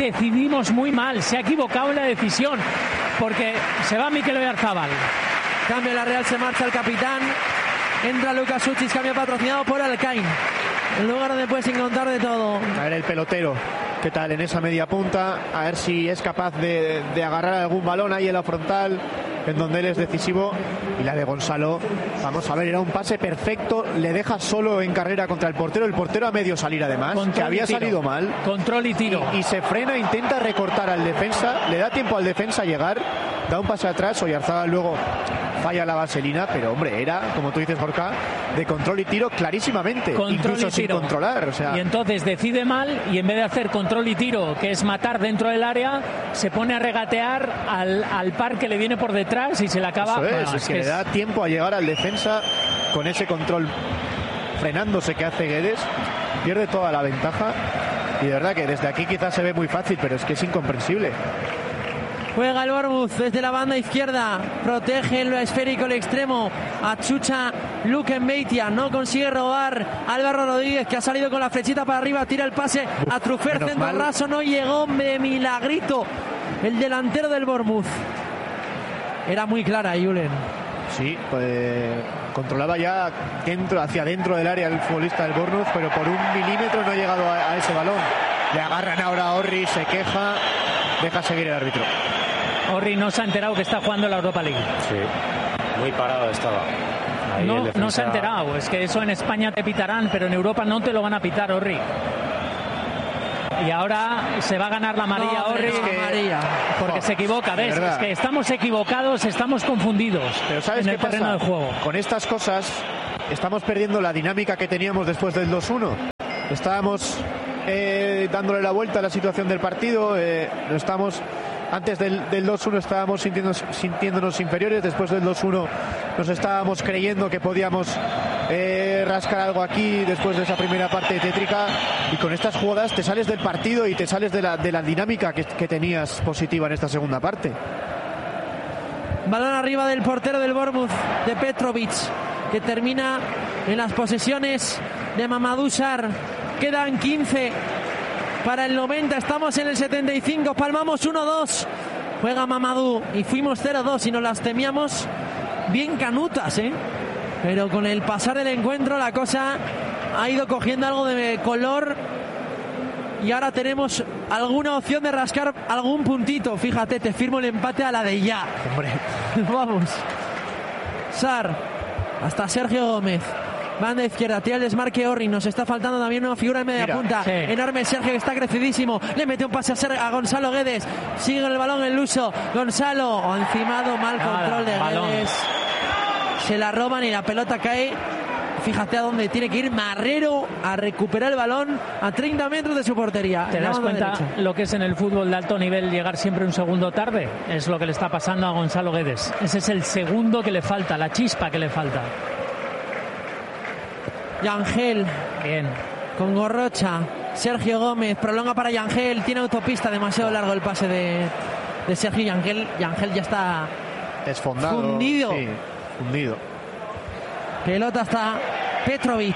muy mal. Se ha equivocado en la decisión. Porque se va Mikel Oyarzabal. Cambia la Real, se marcha el capitán. Entra Lucas Suchis, cambio patrocinado por Alcain. El lugar donde puedes encontrar de todo. A ver el pelotero, ¿qué tal en esa media punta? A ver si es capaz de agarrar algún balón ahí en la frontal, en donde él es decisivo. Y la de Gonzalo, vamos a ver, era un pase perfecto. Le deja solo en carrera contra el portero a medio salir además, que había salido mal. Control y tiro. Y se frena, intenta recortar al defensa, le da tiempo al defensa a llegar, da un pase atrás, Oyarzabal luego falla la vaselina, pero hombre, era, como tú dices, Gorka, de control y tiro clarísimamente, incluso sin controlar. O sea... Y entonces decide mal y en vez de hacer control y tiro, que es matar dentro del área, se pone a regatear al par que le viene por detrás y se le acaba... Es que le da tiempo a llegar al defensa con ese control frenándose que hace Guedes, pierde toda la ventaja y de verdad que desde aquí quizás se ve muy fácil, pero es que es incomprensible. Juega el Bournemouth desde la banda izquierda, protege en lo esférico el extremo, achucha Luquen Beitia, no consigue robar Álvaro Rodríguez, que ha salido con la flechita para arriba, tira el pase a Trufer, centro al raso, no llegó de milagrito el delantero del Bournemouth. Era muy clara, Julen. Sí, pues controlaba ya hacia dentro del área el futbolista del Bournemouth, pero por 1 milímetro no ha llegado a ese balón. Le agarran ahora a Orri, se queja. deja seguir el árbitro. Orri no se ha enterado que está jugando la Europa League. Sí, muy parado estaba. Ahí No se ha enterado, es que eso en España te pitarán, pero en Europa no te lo van a pitar, Orri. Y ahora se va a ganar la amarilla, Orri, porque se equivoca, ¿ves? Es que estamos equivocados, estamos confundidos. Pero ¿sabes en el qué terreno pasa? del juego. Con estas cosas estamos perdiendo la dinámica que teníamos después del 2-1. Estábamos dándole la vuelta a la situación del partido, antes del 2-1 estábamos sintiéndonos inferiores, después del 2-1 nos estábamos creyendo que podíamos rascar algo aquí después de esa primera parte tétrica, y con estas jugadas te sales del partido y te sales de la dinámica que tenías positiva en esta segunda parte. Balón arriba del portero del Bournemouth, de Petrovic, que termina en las posesiones de Mamadou Sarr. Quedan 15 para el 90, estamos en el 75, palmamos 1-2. Juega Mamadou y fuimos 0-2 y nos las temíamos bien canutas, pero con el pasar del encuentro la cosa ha ido cogiendo algo de color y ahora tenemos alguna opción de rascar algún puntito. Fíjate, te firmo el empate a la de ya. Hombre, vamos. Sarr, hasta Sergio Gómez. Banda izquierda, tira el desmarque Orri. Nos está faltando también una figura en media punta. Sí. Enorme Sergio, que está crecidísimo. Le mete un pase a Gonzalo Guedes. Sigue el balón el Luso. Gonzalo, encimado, mal control de Guedes. Se la roban y la pelota cae. Fíjate a dónde tiene que ir Marrero a recuperar el balón a 30 metros de su portería. ¿Te das cuenta lo que es en el fútbol de alto nivel llegar siempre un segundo tarde? Es lo que le está pasando a Gonzalo Guedes. Ese es el segundo que le falta, la chispa que le falta. Yangel, bien, con Gorrocha. Sergio Gómez prolonga para Yangel, tiene autopista, demasiado largo el pase de Sergio. Yangel ya está desfondado, fundido. Sí, fundido. Pelota hasta Petrovic,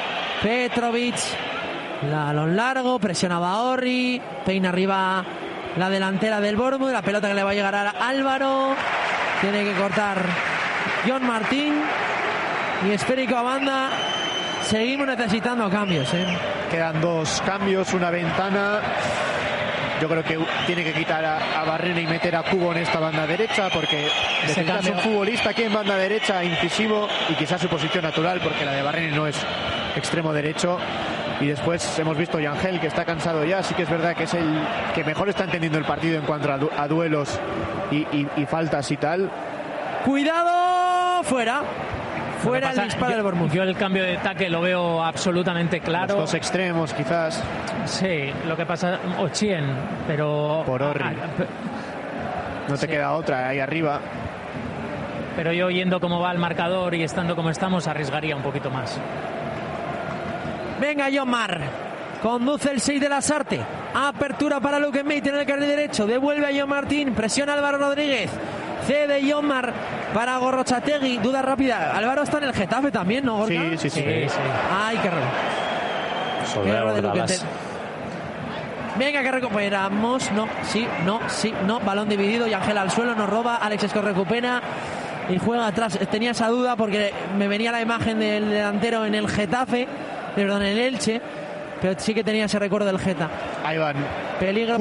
balón largo, presionaba a Orri, peina arriba la delantera del Bournemouth, la pelota que le va a llegar a Álvaro, tiene que cortar John Martín y esférico a banda. Seguimos necesitando cambios, Quedan 2 cambios, una ventana. Yo creo que tiene que quitar a Barrena y meter a Cubo en esta banda derecha, porque necesitas un futbolista aquí en banda derecha incisivo y quizás su posición natural, porque la de Barrena no es extremo derecho. Y después hemos visto a Yangel, que está cansado ya. Sí que es verdad que es el que mejor está entendiendo el partido en cuanto a duelos y faltas y tal. ¡Cuidado! Fuera el disparo del Bournemouth. Yo el cambio de ataque lo veo absolutamente claro. Los 2 extremos, quizás. Sí, lo que pasa, Ochien, pero... Por Orri. No te queda otra ahí arriba. Pero yo, yendo como va el marcador y estando como estamos, arriesgaría un poquito más. Venga, Yomar. Conduce el 6 de la Sarte. Apertura para Luke Mate en el carril derecho. Devuelve a John Martín. Presiona Álvaro Rodríguez. Cede Yomar para Gorrochategui. Duda rápida. Álvaro está en el Getafe también, ¿no, Gorka? Sí. Ay, qué error de Luque. Venga, que recuperamos. No. Balón dividido y Ángel al suelo. Nos roba. Alex Esco recupera y juega atrás. Tenía esa duda porque me venía la imagen del delantero en el Getafe. Perdón, en el Elche. Pero sí que tenía ese recuerdo del Geta. Ahí van. Peligro,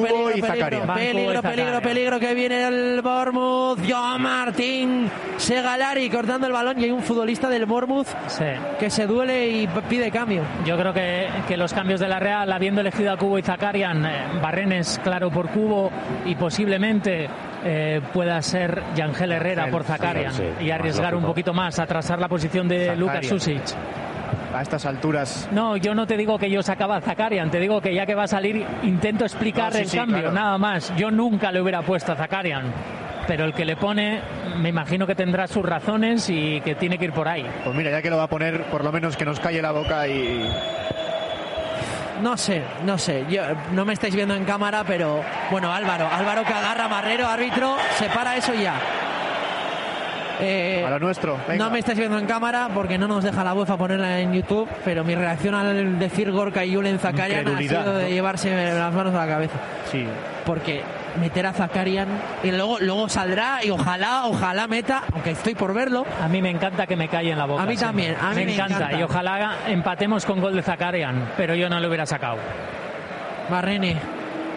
que viene el Bournemouth. John Martín, Segalari cortando el balón y hay un futbolista del Bournemouth que se duele y pide cambio. Yo creo que los cambios de la Real, habiendo elegido a Cubo y Zakarian, Barrenes claro por Cubo y posiblemente pueda ser Yangel Herrera por Zakarian y arriesgar un poquito más, atrasar la posición de Lukas Susic. A estas alturas. No, yo no te digo que yo sacaba a Zakarian, te digo que ya que va a salir intento explicar el cambio, claro. Nada más. Yo nunca le hubiera puesto a Zakarian, pero el que le pone me imagino que tendrá sus razones y que tiene que ir por ahí. Pues mira, ya que lo va a poner, por lo menos que nos calle la boca y... No sé, yo no me estáis viendo en cámara, pero bueno, Álvaro que agarra a Marrero, árbitro, se para eso ya. A lo nuestro. Venga. No me estáis viendo en cámara porque no nos deja la UEFA ponerla en YouTube, pero mi reacción al decir Gorka y Julen Zakarian ha sido de llevarse las manos a la cabeza. Sí. Porque meter a Zakarian y luego saldrá y ojalá meta, aunque estoy por verlo. A mí me encanta que me calle en la boca. A mí también, a mí me encanta. Y ojalá empatemos con gol de Zakarian, pero yo no lo hubiera sacado. Barrene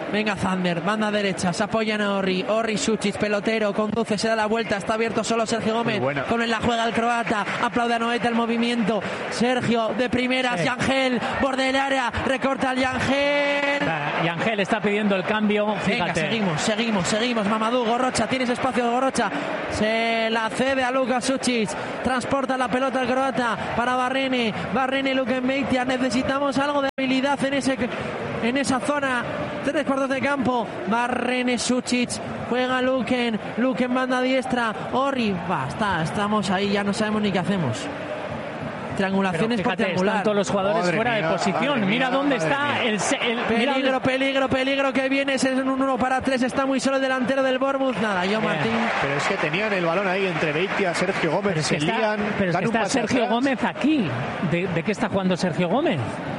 Venga Zander, banda derecha, se apoya en Orri Sučić, pelotero, conduce, se da la vuelta, está abierto solo Sergio Gómez, con él la juega el croata, aplaude a Noeta el movimiento, Sergio de primeras, Yangel, borde del área, recorta al Yangel. Yangel está pidiendo el cambio, fíjate. Venga, seguimos, Mamadou, Gorrocha, tienes espacio de Gorrocha, se la cede a Luka Sučić, transporta la pelota al croata para Barrene, Luken Beitia, necesitamos algo de habilidad en esa zona, 3/4 de campo, Barrene, Sučić, juega Luken banda diestra, Orri, estamos ahí, ya no sabemos ni qué hacemos. Triangulaciones por triangular. Están todos los jugadores fuera de posición. Mira dónde está el peligro que viene. Es un 1-3. Está muy solo el delantero del Bournemouth. Nada, Martín. Pero es que tenían el balón ahí entre Beitia, Sergio Gómez. Pero es que está Sergio Gómez aquí. ¿De qué está jugando Sergio Gómez?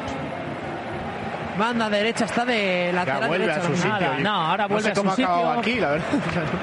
Banda derecha está de lateral derecha. A su sitio. Ahora vuelve a su sitio. Aquí, la verdad.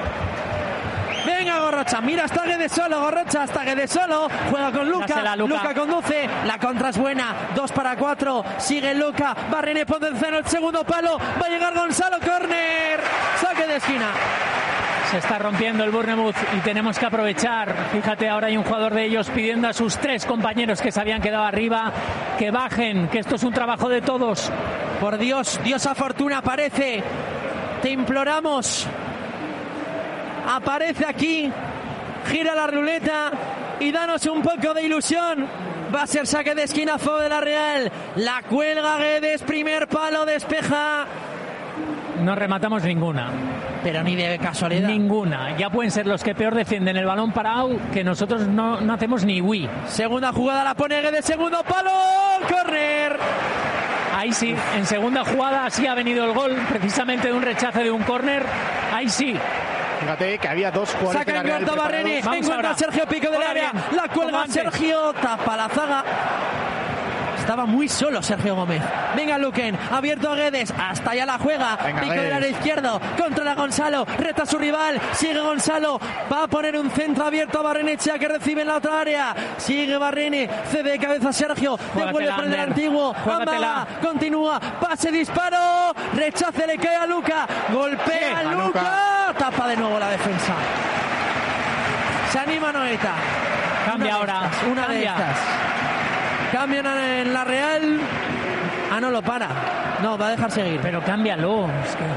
Venga Gorrocha, mira hasta Guedes solo, Gorrocha hasta Guedes solo, juega con Luka conduce, la contra es buena, 2-4, sigue Luka, Barrene pone en cero el segundo palo, va a llegar Gonzalo, córner, saque de esquina. Se está rompiendo el Bournemouth y tenemos que aprovechar. Fíjate, ahora hay un jugador de ellos pidiendo a sus 3 compañeros que se habían quedado arriba que bajen, que esto es un trabajo de todos. Por Dios, diosa Fortuna aparece, te imploramos. Aparece aquí, gira la ruleta y danos un poco de ilusión. Va a ser saque de esquina a favor de la Real. La cuelga Guedes, primer palo, despeja. No rematamos ninguna. Pero ni de casualidad. Ninguna. Ya pueden ser los que peor defienden el balón parado, que nosotros no hacemos ni Wii. Segunda jugada la pone Guedes, segundo palo, córner. Ahí sí, en segunda jugada sí ha venido el gol, precisamente de un rechace de un córner. Ahí sí. Fíjate que había 2 jugadores. Saca en corto Barrene, encuentra a Sergio Pico del área, la cuelga Sergio, tapa la zaga. Estaba muy solo Sergio Gómez. Venga Luken, abierto a Guedes, hasta allá la juega. Venga, Pico del área izquierdo, controla Gonzalo, reta a su rival, sigue Gonzalo, va a poner un centro abierto a Barrenechea que recibe en la otra área. Sigue Barrene, cede de cabeza a Sergio, devuelve por el antiguo, Amaga, continúa, pase, disparo, rechace, le cae a Luka, golpea a Luka, tapa de nuevo la defensa. Se anima Noeta. Cambia ahora, una de estas. Cambian en la Real. No lo para. No, va a dejar seguir. Pero cámbialo. Es que...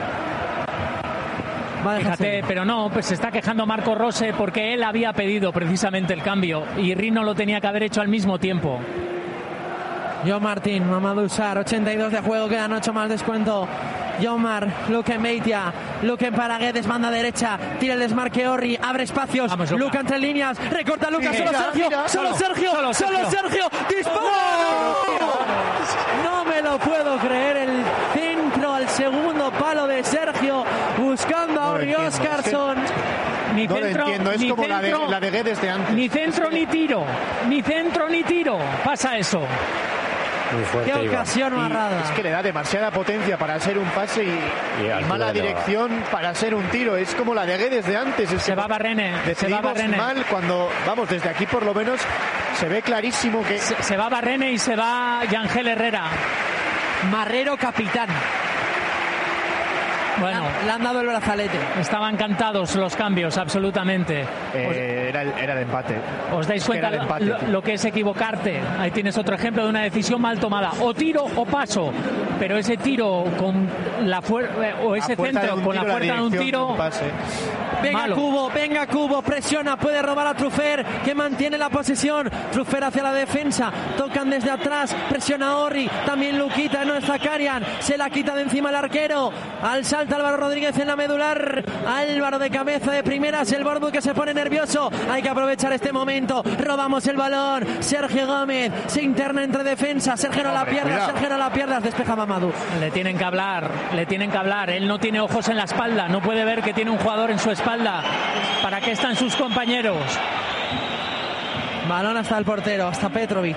Fíjate, pero no, pues se está quejando Marco Rose porque él había pedido precisamente el cambio y Rino lo tenía que haber hecho al mismo tiempo. John Martín, Mamadou Sarr, 82 de juego, quedan 8 más descuento. Jomar, Luken Beitia, Luken para Guedes, banda derecha, tira el desmarque Orri, abre espacios, Luka entre líneas, recorta Luka, solo Sergio, disparo. No me lo puedo creer, el centro al segundo palo de Sergio, buscando a Orri Óscarsson. Ni no centro, lo entiendo, es como centro, la de Guedes de antes. Ni centro ni tiro, pasa eso. Qué ocasión marrada. Es que le da demasiada potencia para ser un pase y mala dirección para ser un tiro. Es como la de Guedes de antes. Se va Barrene. Mal cuando, vamos, desde aquí por lo menos se ve clarísimo que... Se va Barrene y se va Yangel Herrera. Marrero capitán. Bueno, le han dado el brazalete. Estaban cantados los cambios, absolutamente. Era el empate. ¿Os dais cuenta lo que es equivocarte? Ahí tienes otro ejemplo de una decisión mal tomada. O tiro o paso. Pero ese tiro con la fuerza, o ese centro con la fuerza de un tiro... Venga Cubo, presiona, puede robar a Trufer, que mantiene la posesión. Trufer hacia la defensa, tocan desde atrás, presiona a Orri, también Luquita, no está Zakarian, se la quita de encima el arquero. Al salto Álvaro Rodríguez en la medular, Álvaro de cabeza de primeras, el Bournemouth que se pone nervioso. Hay que aprovechar este momento, robamos el balón. Sergio Gómez se interna entre defensa, Sergio no la pierdas, despeja Mamadou. Le tienen que hablar, él no tiene ojos en la espalda, no puede ver que tiene un jugador en su espalda. ¿Para qué están sus compañeros? Balón hasta el portero, hasta Petrovic.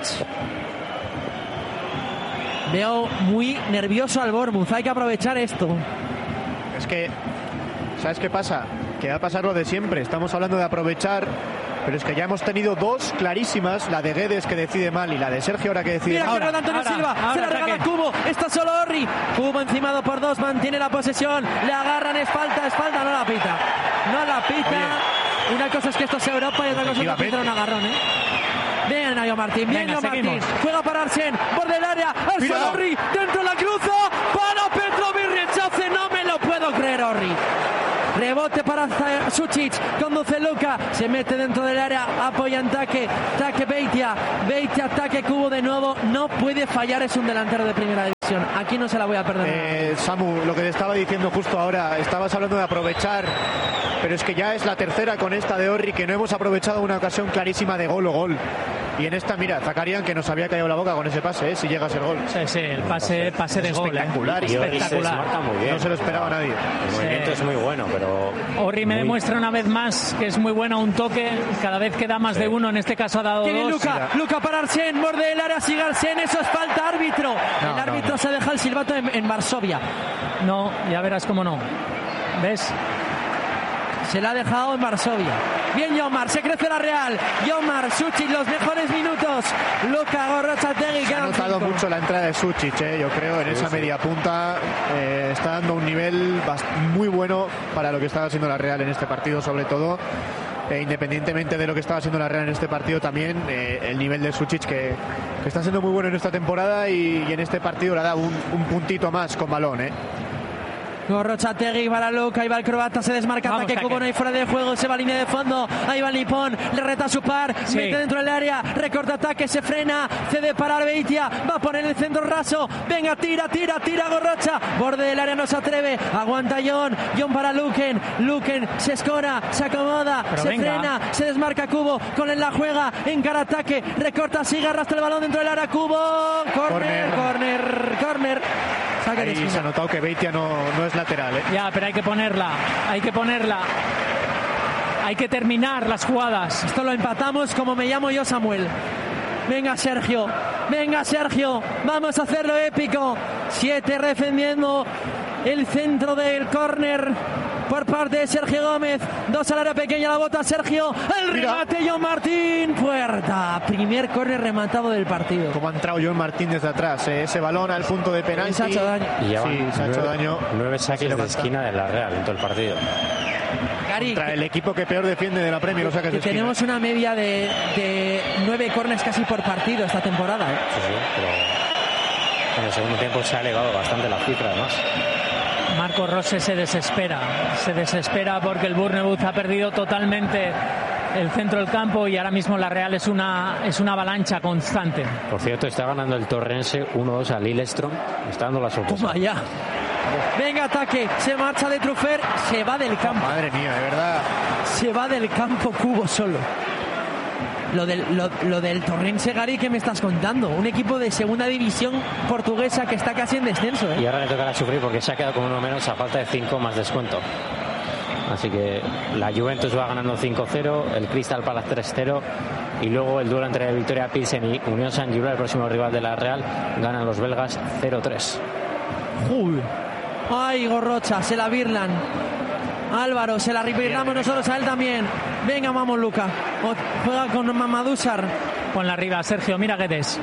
Veo muy nervioso al Bournemouth, hay que aprovechar esto. Es que, ¿sabes qué pasa? Que va a pasar lo de siempre. Estamos hablando de aprovechar Pero es que ya hemos tenido dos clarísimas, la de Guedes que decide mal y la de Sergio ahora que decide mal. Mira, Antonio Silva, se la regala Cubo, está solo Orri, Cubo encimado por dos, mantiene la posesión, le agarran, es falta, no la pita. Oye, una cosa es que esto sea Europa y otra cosa es que pita un agarrón, Bien, Nayo Martín, juega para Arsen, borde del área, Arsen Orri, dentro la cruza, para Petrovic, rechace, no me lo puedo creer, Orri. Rebote para Sučić, conduce Luka, se mete dentro del área, apoya en Take Beitia, ataque Cubo de nuevo, no puede fallar, es un delantero de primera división, aquí no se la voy a perder. Samu, lo que te estaba diciendo justo ahora, estabas hablando de aprovechar, pero es que ya es la tercera con esta de Orri, que no hemos aprovechado una ocasión clarísima de gol. Y en esta, mira, Zakarian, que nos había caído la boca con ese pase, si llega a ser gol. Sí, el pase de gol. Espectacular, espectacular. Muy bien. No se lo esperaba nadie. El movimiento es muy bueno, pero... Orri me demuestra una vez más que es muy bueno un toque, cada vez que da más de uno, en este caso ha dado dos. Luka para Arsen, borde del área, sigue Arsen, eso es falta, árbitro. El árbitro se deja el silbato en Varsovia. No, ya verás cómo no. ¿Ves? Se la ha dejado en Varsovia. Bien Jomar, se crece la Real. Jomar, Sučić, los mejores minutos. Luka, Gorrotxategi. Se ha notado mucho la entrada de Sučić, yo creo, en esa media punta. Está dando un nivel muy bueno para lo que estaba haciendo la Real en este partido, sobre todo. Independientemente de lo que estaba haciendo la Real en este partido también, el nivel de Sučić que está siendo muy bueno en esta temporada y en este partido le ha dado un puntito más con balón, Gorrotxategi para Luka, ahí va el croata, se desmarca, ataque Cubo, no hay fuera de juego, se va a línea de fondo, ahí va Lipón, le reta a su par, mete dentro del área, recorta ataque, se frena, cede para Beitia, va a poner el centro raso, venga, tira Gorrocha, borde del área, no se atreve, aguanta Jon para Luken se escora, se acomoda, frena, se desmarca Cubo, con él la juega, encara ataque, recorta, sigue, arrastra el balón dentro del área, Cubo, corner. Ahí se ha notado que Beitia no es lateral, Ya, pero hay que ponerla. Hay que terminar las jugadas. Esto lo empatamos como me llamo yo, Samuel. Venga Sergio, vamos a hacerlo épico. 7 defendiendo el centro del córner por parte de Sergio Gómez. 2 al área pequeña, la bota Sergio, el remate Jon Martín, puerta. Primer córner rematado del partido. Como ha entrado Jon Martín desde atrás, ese balón al punto de penalti. Se ha hecho daño. Y se ha hecho daño. 9 saques de esquina de la Real en todo el partido. Gary, contra el equipo que peor defiende de la Premier, los saques de esquina. Tenemos una media de 9 córneres casi por partido esta temporada. Sí, pero en el segundo tiempo se ha elevado bastante la cifra, además. Marco Rose se desespera porque el Bournemouth ha perdido totalmente el centro del campo y ahora mismo la Real es una avalancha constante. Por cierto, está ganando el Torrense 1-2 a Lillestrøm, está dando la sorpresa. Toma ya. Venga, ataque, se marcha de Trufer, se va del campo. Madre mía, de verdad. Se va del campo Cubo solo. Lo del Torrense, Gary, ¿qué me estás contando? Un equipo de segunda división portuguesa que está casi en descenso, Y ahora le tocará sufrir porque se ha quedado con uno menos a falta de 5 más descuento. Así que la Juventus va ganando 5-0, el Crystal Palace 3-0 y luego el duelo entre Victoria Pilsen y Unión Saint-Gilloise, el próximo rival de la Real, ganan los belgas 0-3. Uy. Ay, Gorrocha, se la birlan. Álvaro, se la birlamos nosotros a él también. Venga, vamos, Luka. Juega con Mamadoussar. Ponla arriba, Sergio, mira Guedes.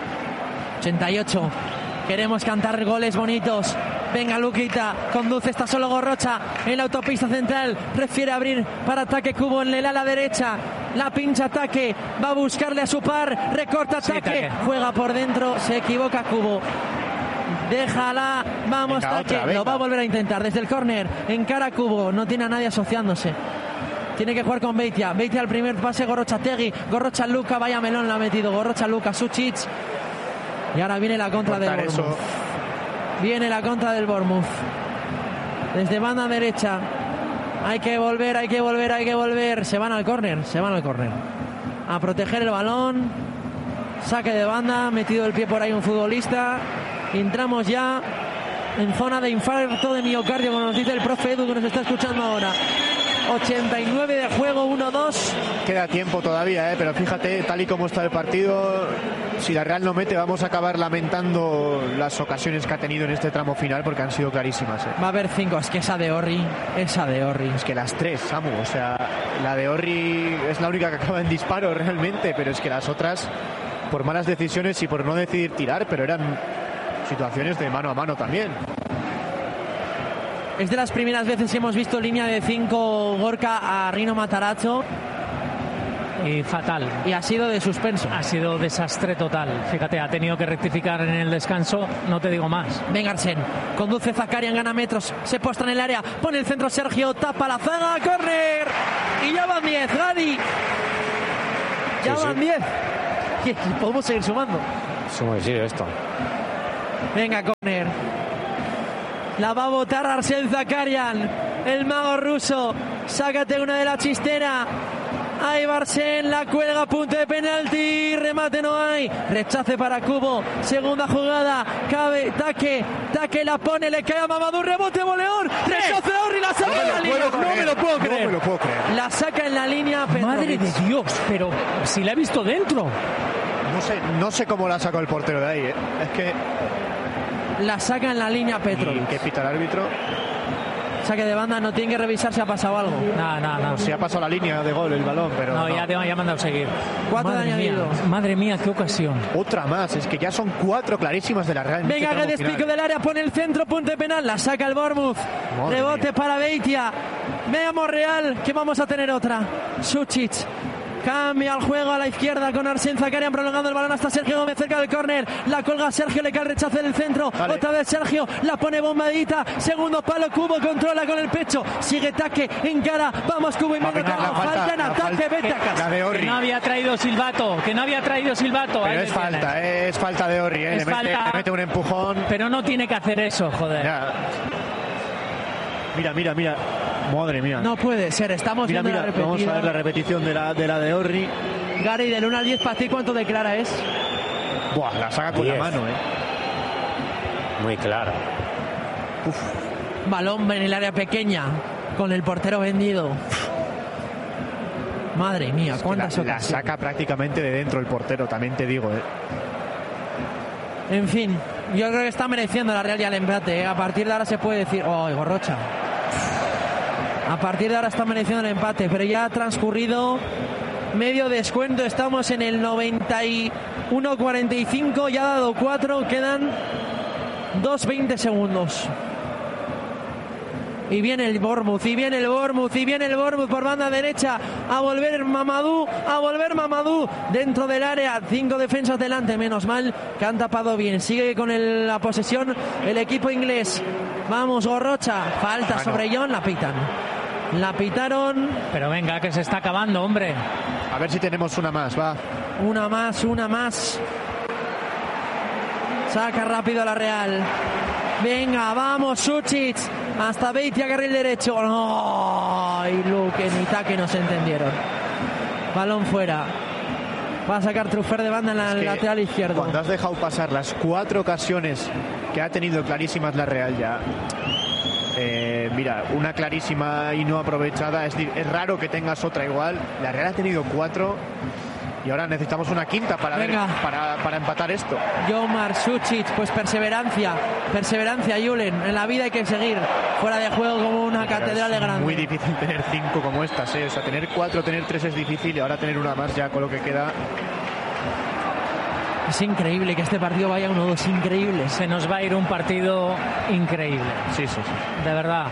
88. Queremos cantar goles bonitos. Venga, Luquita, conduce, está solo Gorrocha en la autopista central, prefiere abrir para ataque Cubo en el ala derecha, la pincha ataque, va a buscarle a su par, recorta ataque, juega por dentro, se equivoca Cubo. Déjala, vamos, ataque, lo va a volver a intentar desde el córner, encara Cubo, no tiene a nadie asociándose. Tiene que jugar con Beitia. Beitia al primer pase, Gorrotxategi, Gorrocha Luka, vaya melón la ha metido, Gorrocha Luka, Sučić. Y ahora viene la contra del Bournemouth. Viene la contra del Bournemouth. Desde banda derecha. Hay que volver. Se van al córner. A proteger el balón. Saque de banda. Metido el pie por ahí un futbolista. Entramos ya en zona de infarto de miocardio, como nos dice el profe Edu, que nos está escuchando ahora. 89 de juego, 1-2. Queda tiempo todavía, pero fíjate, tal y como está el partido, si la Real no mete, vamos a acabar lamentando las ocasiones que ha tenido en este tramo final, porque han sido clarísimas. Va a haber 5, es que esa de Orri. Es que las 3, Samu, o sea, la de Orri es la única que acaba en disparo realmente, pero es que las otras, por malas decisiones y por no decidir tirar, pero eran situaciones de mano a mano también. Es de las primeras veces que hemos visto línea de 5 Gorka a Rino Matarazzo. Y fatal. Y ha sido de suspenso. Ha sido desastre total. Fíjate, ha tenido que rectificar en el descanso, no te digo más. Venga Arsén, conduce Zakarian, gana metros, se postra en el área, pone el centro Sergio, tapa la zaga, córner. Y ya van 10, Gadi. Ya van 10. Podemos seguir sumando. Es muy serio esto. Venga, córner. La va a botar Arsén Zakarian, el mago ruso. Sácate una de la chistera. Ahí Arsén, la cuelga a punto de penalti. Remate no hay. Rechace para Cubo. Segunda jugada. Cabe, taque, la pone, le cae a Mamadou. Rebote, voleón. Rechace a Orri, la saca en la línea. No me lo puedo creer. La saca en la línea. Madre de Dios, pero si la he visto dentro. No sé cómo la sacó el portero de ahí, Es que la saca en la línea Petrovic. ¿Y qué pita el árbitro? Saque de banda, no tiene que revisar si ha pasado algo. No. Si ha pasado la línea de gol el balón, pero no. Ya me ha mandado seguir. 4 de añadido. Madre mía, qué ocasión. Otra más, es que ya son 4 clarísimas de la Real. Venga, que despico del área, pone el centro, punto de penal, la saca el Bournemouth. Rebote para Beitia. Veamos Real, que vamos a tener otra. Sucic. Cambia el juego a la izquierda con Arsén Zakarian, prolongando el balón hasta Sergio Gómez cerca del córner. La colga Sergio, le cae el rechazo en el centro. Vale. Otra vez Sergio, la pone bombadita. Segundo palo, Cubo controla con el pecho. Sigue taque, encara. Vamos, Cubo y medio. Falta en ataque, vete a casa. Que no había traído silbato. Pero es falta de Orri, le mete un empujón. Pero no tiene que hacer eso, joder. Ya. Mira. Madre mía. No puede ser, estamos viendo la repetición. Vamos a ver la repetición de la de Orri. Gary, del 1 al 10 para ti, ¿cuánto de clara es? Buah, la saca con 10. La mano, Muy clara. Balón en el área pequeña, con el portero vendido. Madre mía, cuántas ocasiones. La saca prácticamente de dentro el portero, también te digo, En fin, yo creo que está mereciendo la Real ya el empate, A partir de ahora se puede decir... ¡Oh, Gorrocha! A partir de ahora está mereciendo el empate, pero ya ha transcurrido medio descuento. Estamos en el 91-45, ya ha dado 4, quedan 2:20 segundos. Y viene el Bournemouth por banda derecha. A volver Mamadou. Dentro del área. 5 defensas delante. Menos mal que han tapado bien. Sigue con la posesión el equipo inglés. Vamos, Gorrocha. Falta sobre John. La pitan. La pitaron. Pero venga, que se está acabando, hombre. A ver si tenemos una más, va. Una más. Saca rápido la Real. Venga, vamos, Sucic. Hasta Beitia, carril derecho. No, y Luque ni Taque no se entendieron. Balón fuera. Va a sacar Truffert de banda en la lateral izquierdo. Cuando has dejado pasar las 4 ocasiones que ha tenido clarísimas la Real ya. Mira, una clarísima y no aprovechada. Es raro que tengas otra igual. La Real ha tenido 4 y ahora necesitamos una quinta para empatar esto. Jomar, Sucic, pues perseverancia, Julen. En la vida hay que seguir. Fuera de juego como una catedral de grande. Muy difícil tener 5 como estas, O sea, tener 4, tener 3 es difícil y ahora tener una más ya con lo que queda. Es increíble que este partido vaya 1-2, increíble. Se nos va a ir un partido increíble. Sí. De verdad.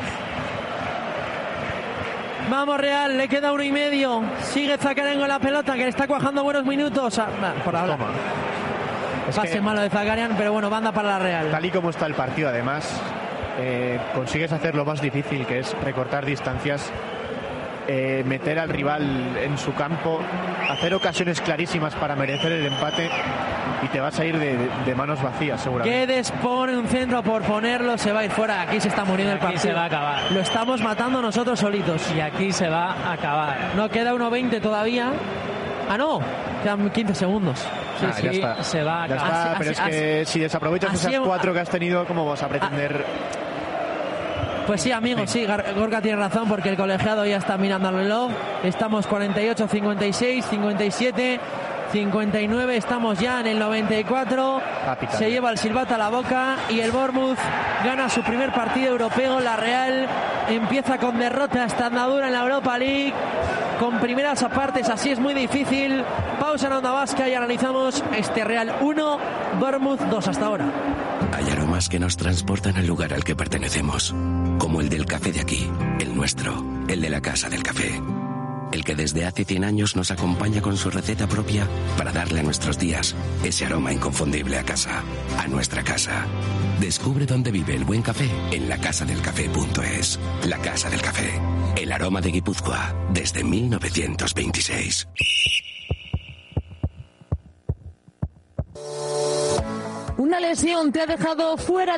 Vamos Real, le queda 1:30. Sigue Zakarian con la pelota, que le está cuajando buenos minutos. Por ahora. Pase malo de Zakarian, pero bueno, banda para la Real. Tal y como está el partido, además, consigues hacer lo más difícil, que es recortar distancias, meter al rival en su campo, hacer ocasiones clarísimas para merecer el empate y te vas a ir de manos vacías seguramente. Guedes pone un centro por ponerlo, se va a ir fuera. Aquí se está muriendo el partido. Se va a acabar. Lo estamos matando nosotros solitos. Y aquí se va a acabar. No queda 1:20 todavía. No, quedan 15 segundos. Sí, ya está. Se va a acabar. Pero es que si desaprovechas esas 4 que has tenido, ¿cómo vas a pretender? Pues sí, amigos, sí, Gorka tiene razón, porque el colegiado ya está mirando al reloj. Estamos 48, 56, 57, 59, estamos ya en el 94. Capital. Se lleva el silbato a la boca y el Bournemouth gana su primer partido europeo. La Real empieza con derrota, esta andadura en la Europa League, con primeras apartes, así es muy difícil. Pausa en Onda Vasca y analizamos este Real 1, Bournemouth 2 hasta ahora. Hay aromas que nos transportan al lugar al que pertenecemos, como el del café de aquí, el nuestro, el de la Casa del Café. El que desde hace 100 años nos acompaña con su receta propia para darle a nuestros días ese aroma inconfundible a casa, a nuestra casa. Descubre dónde vive el buen café en lacasadelcafé.es. La Casa del Café, el aroma de Guipúzcoa desde 1926. Una lesión te ha dejado fuera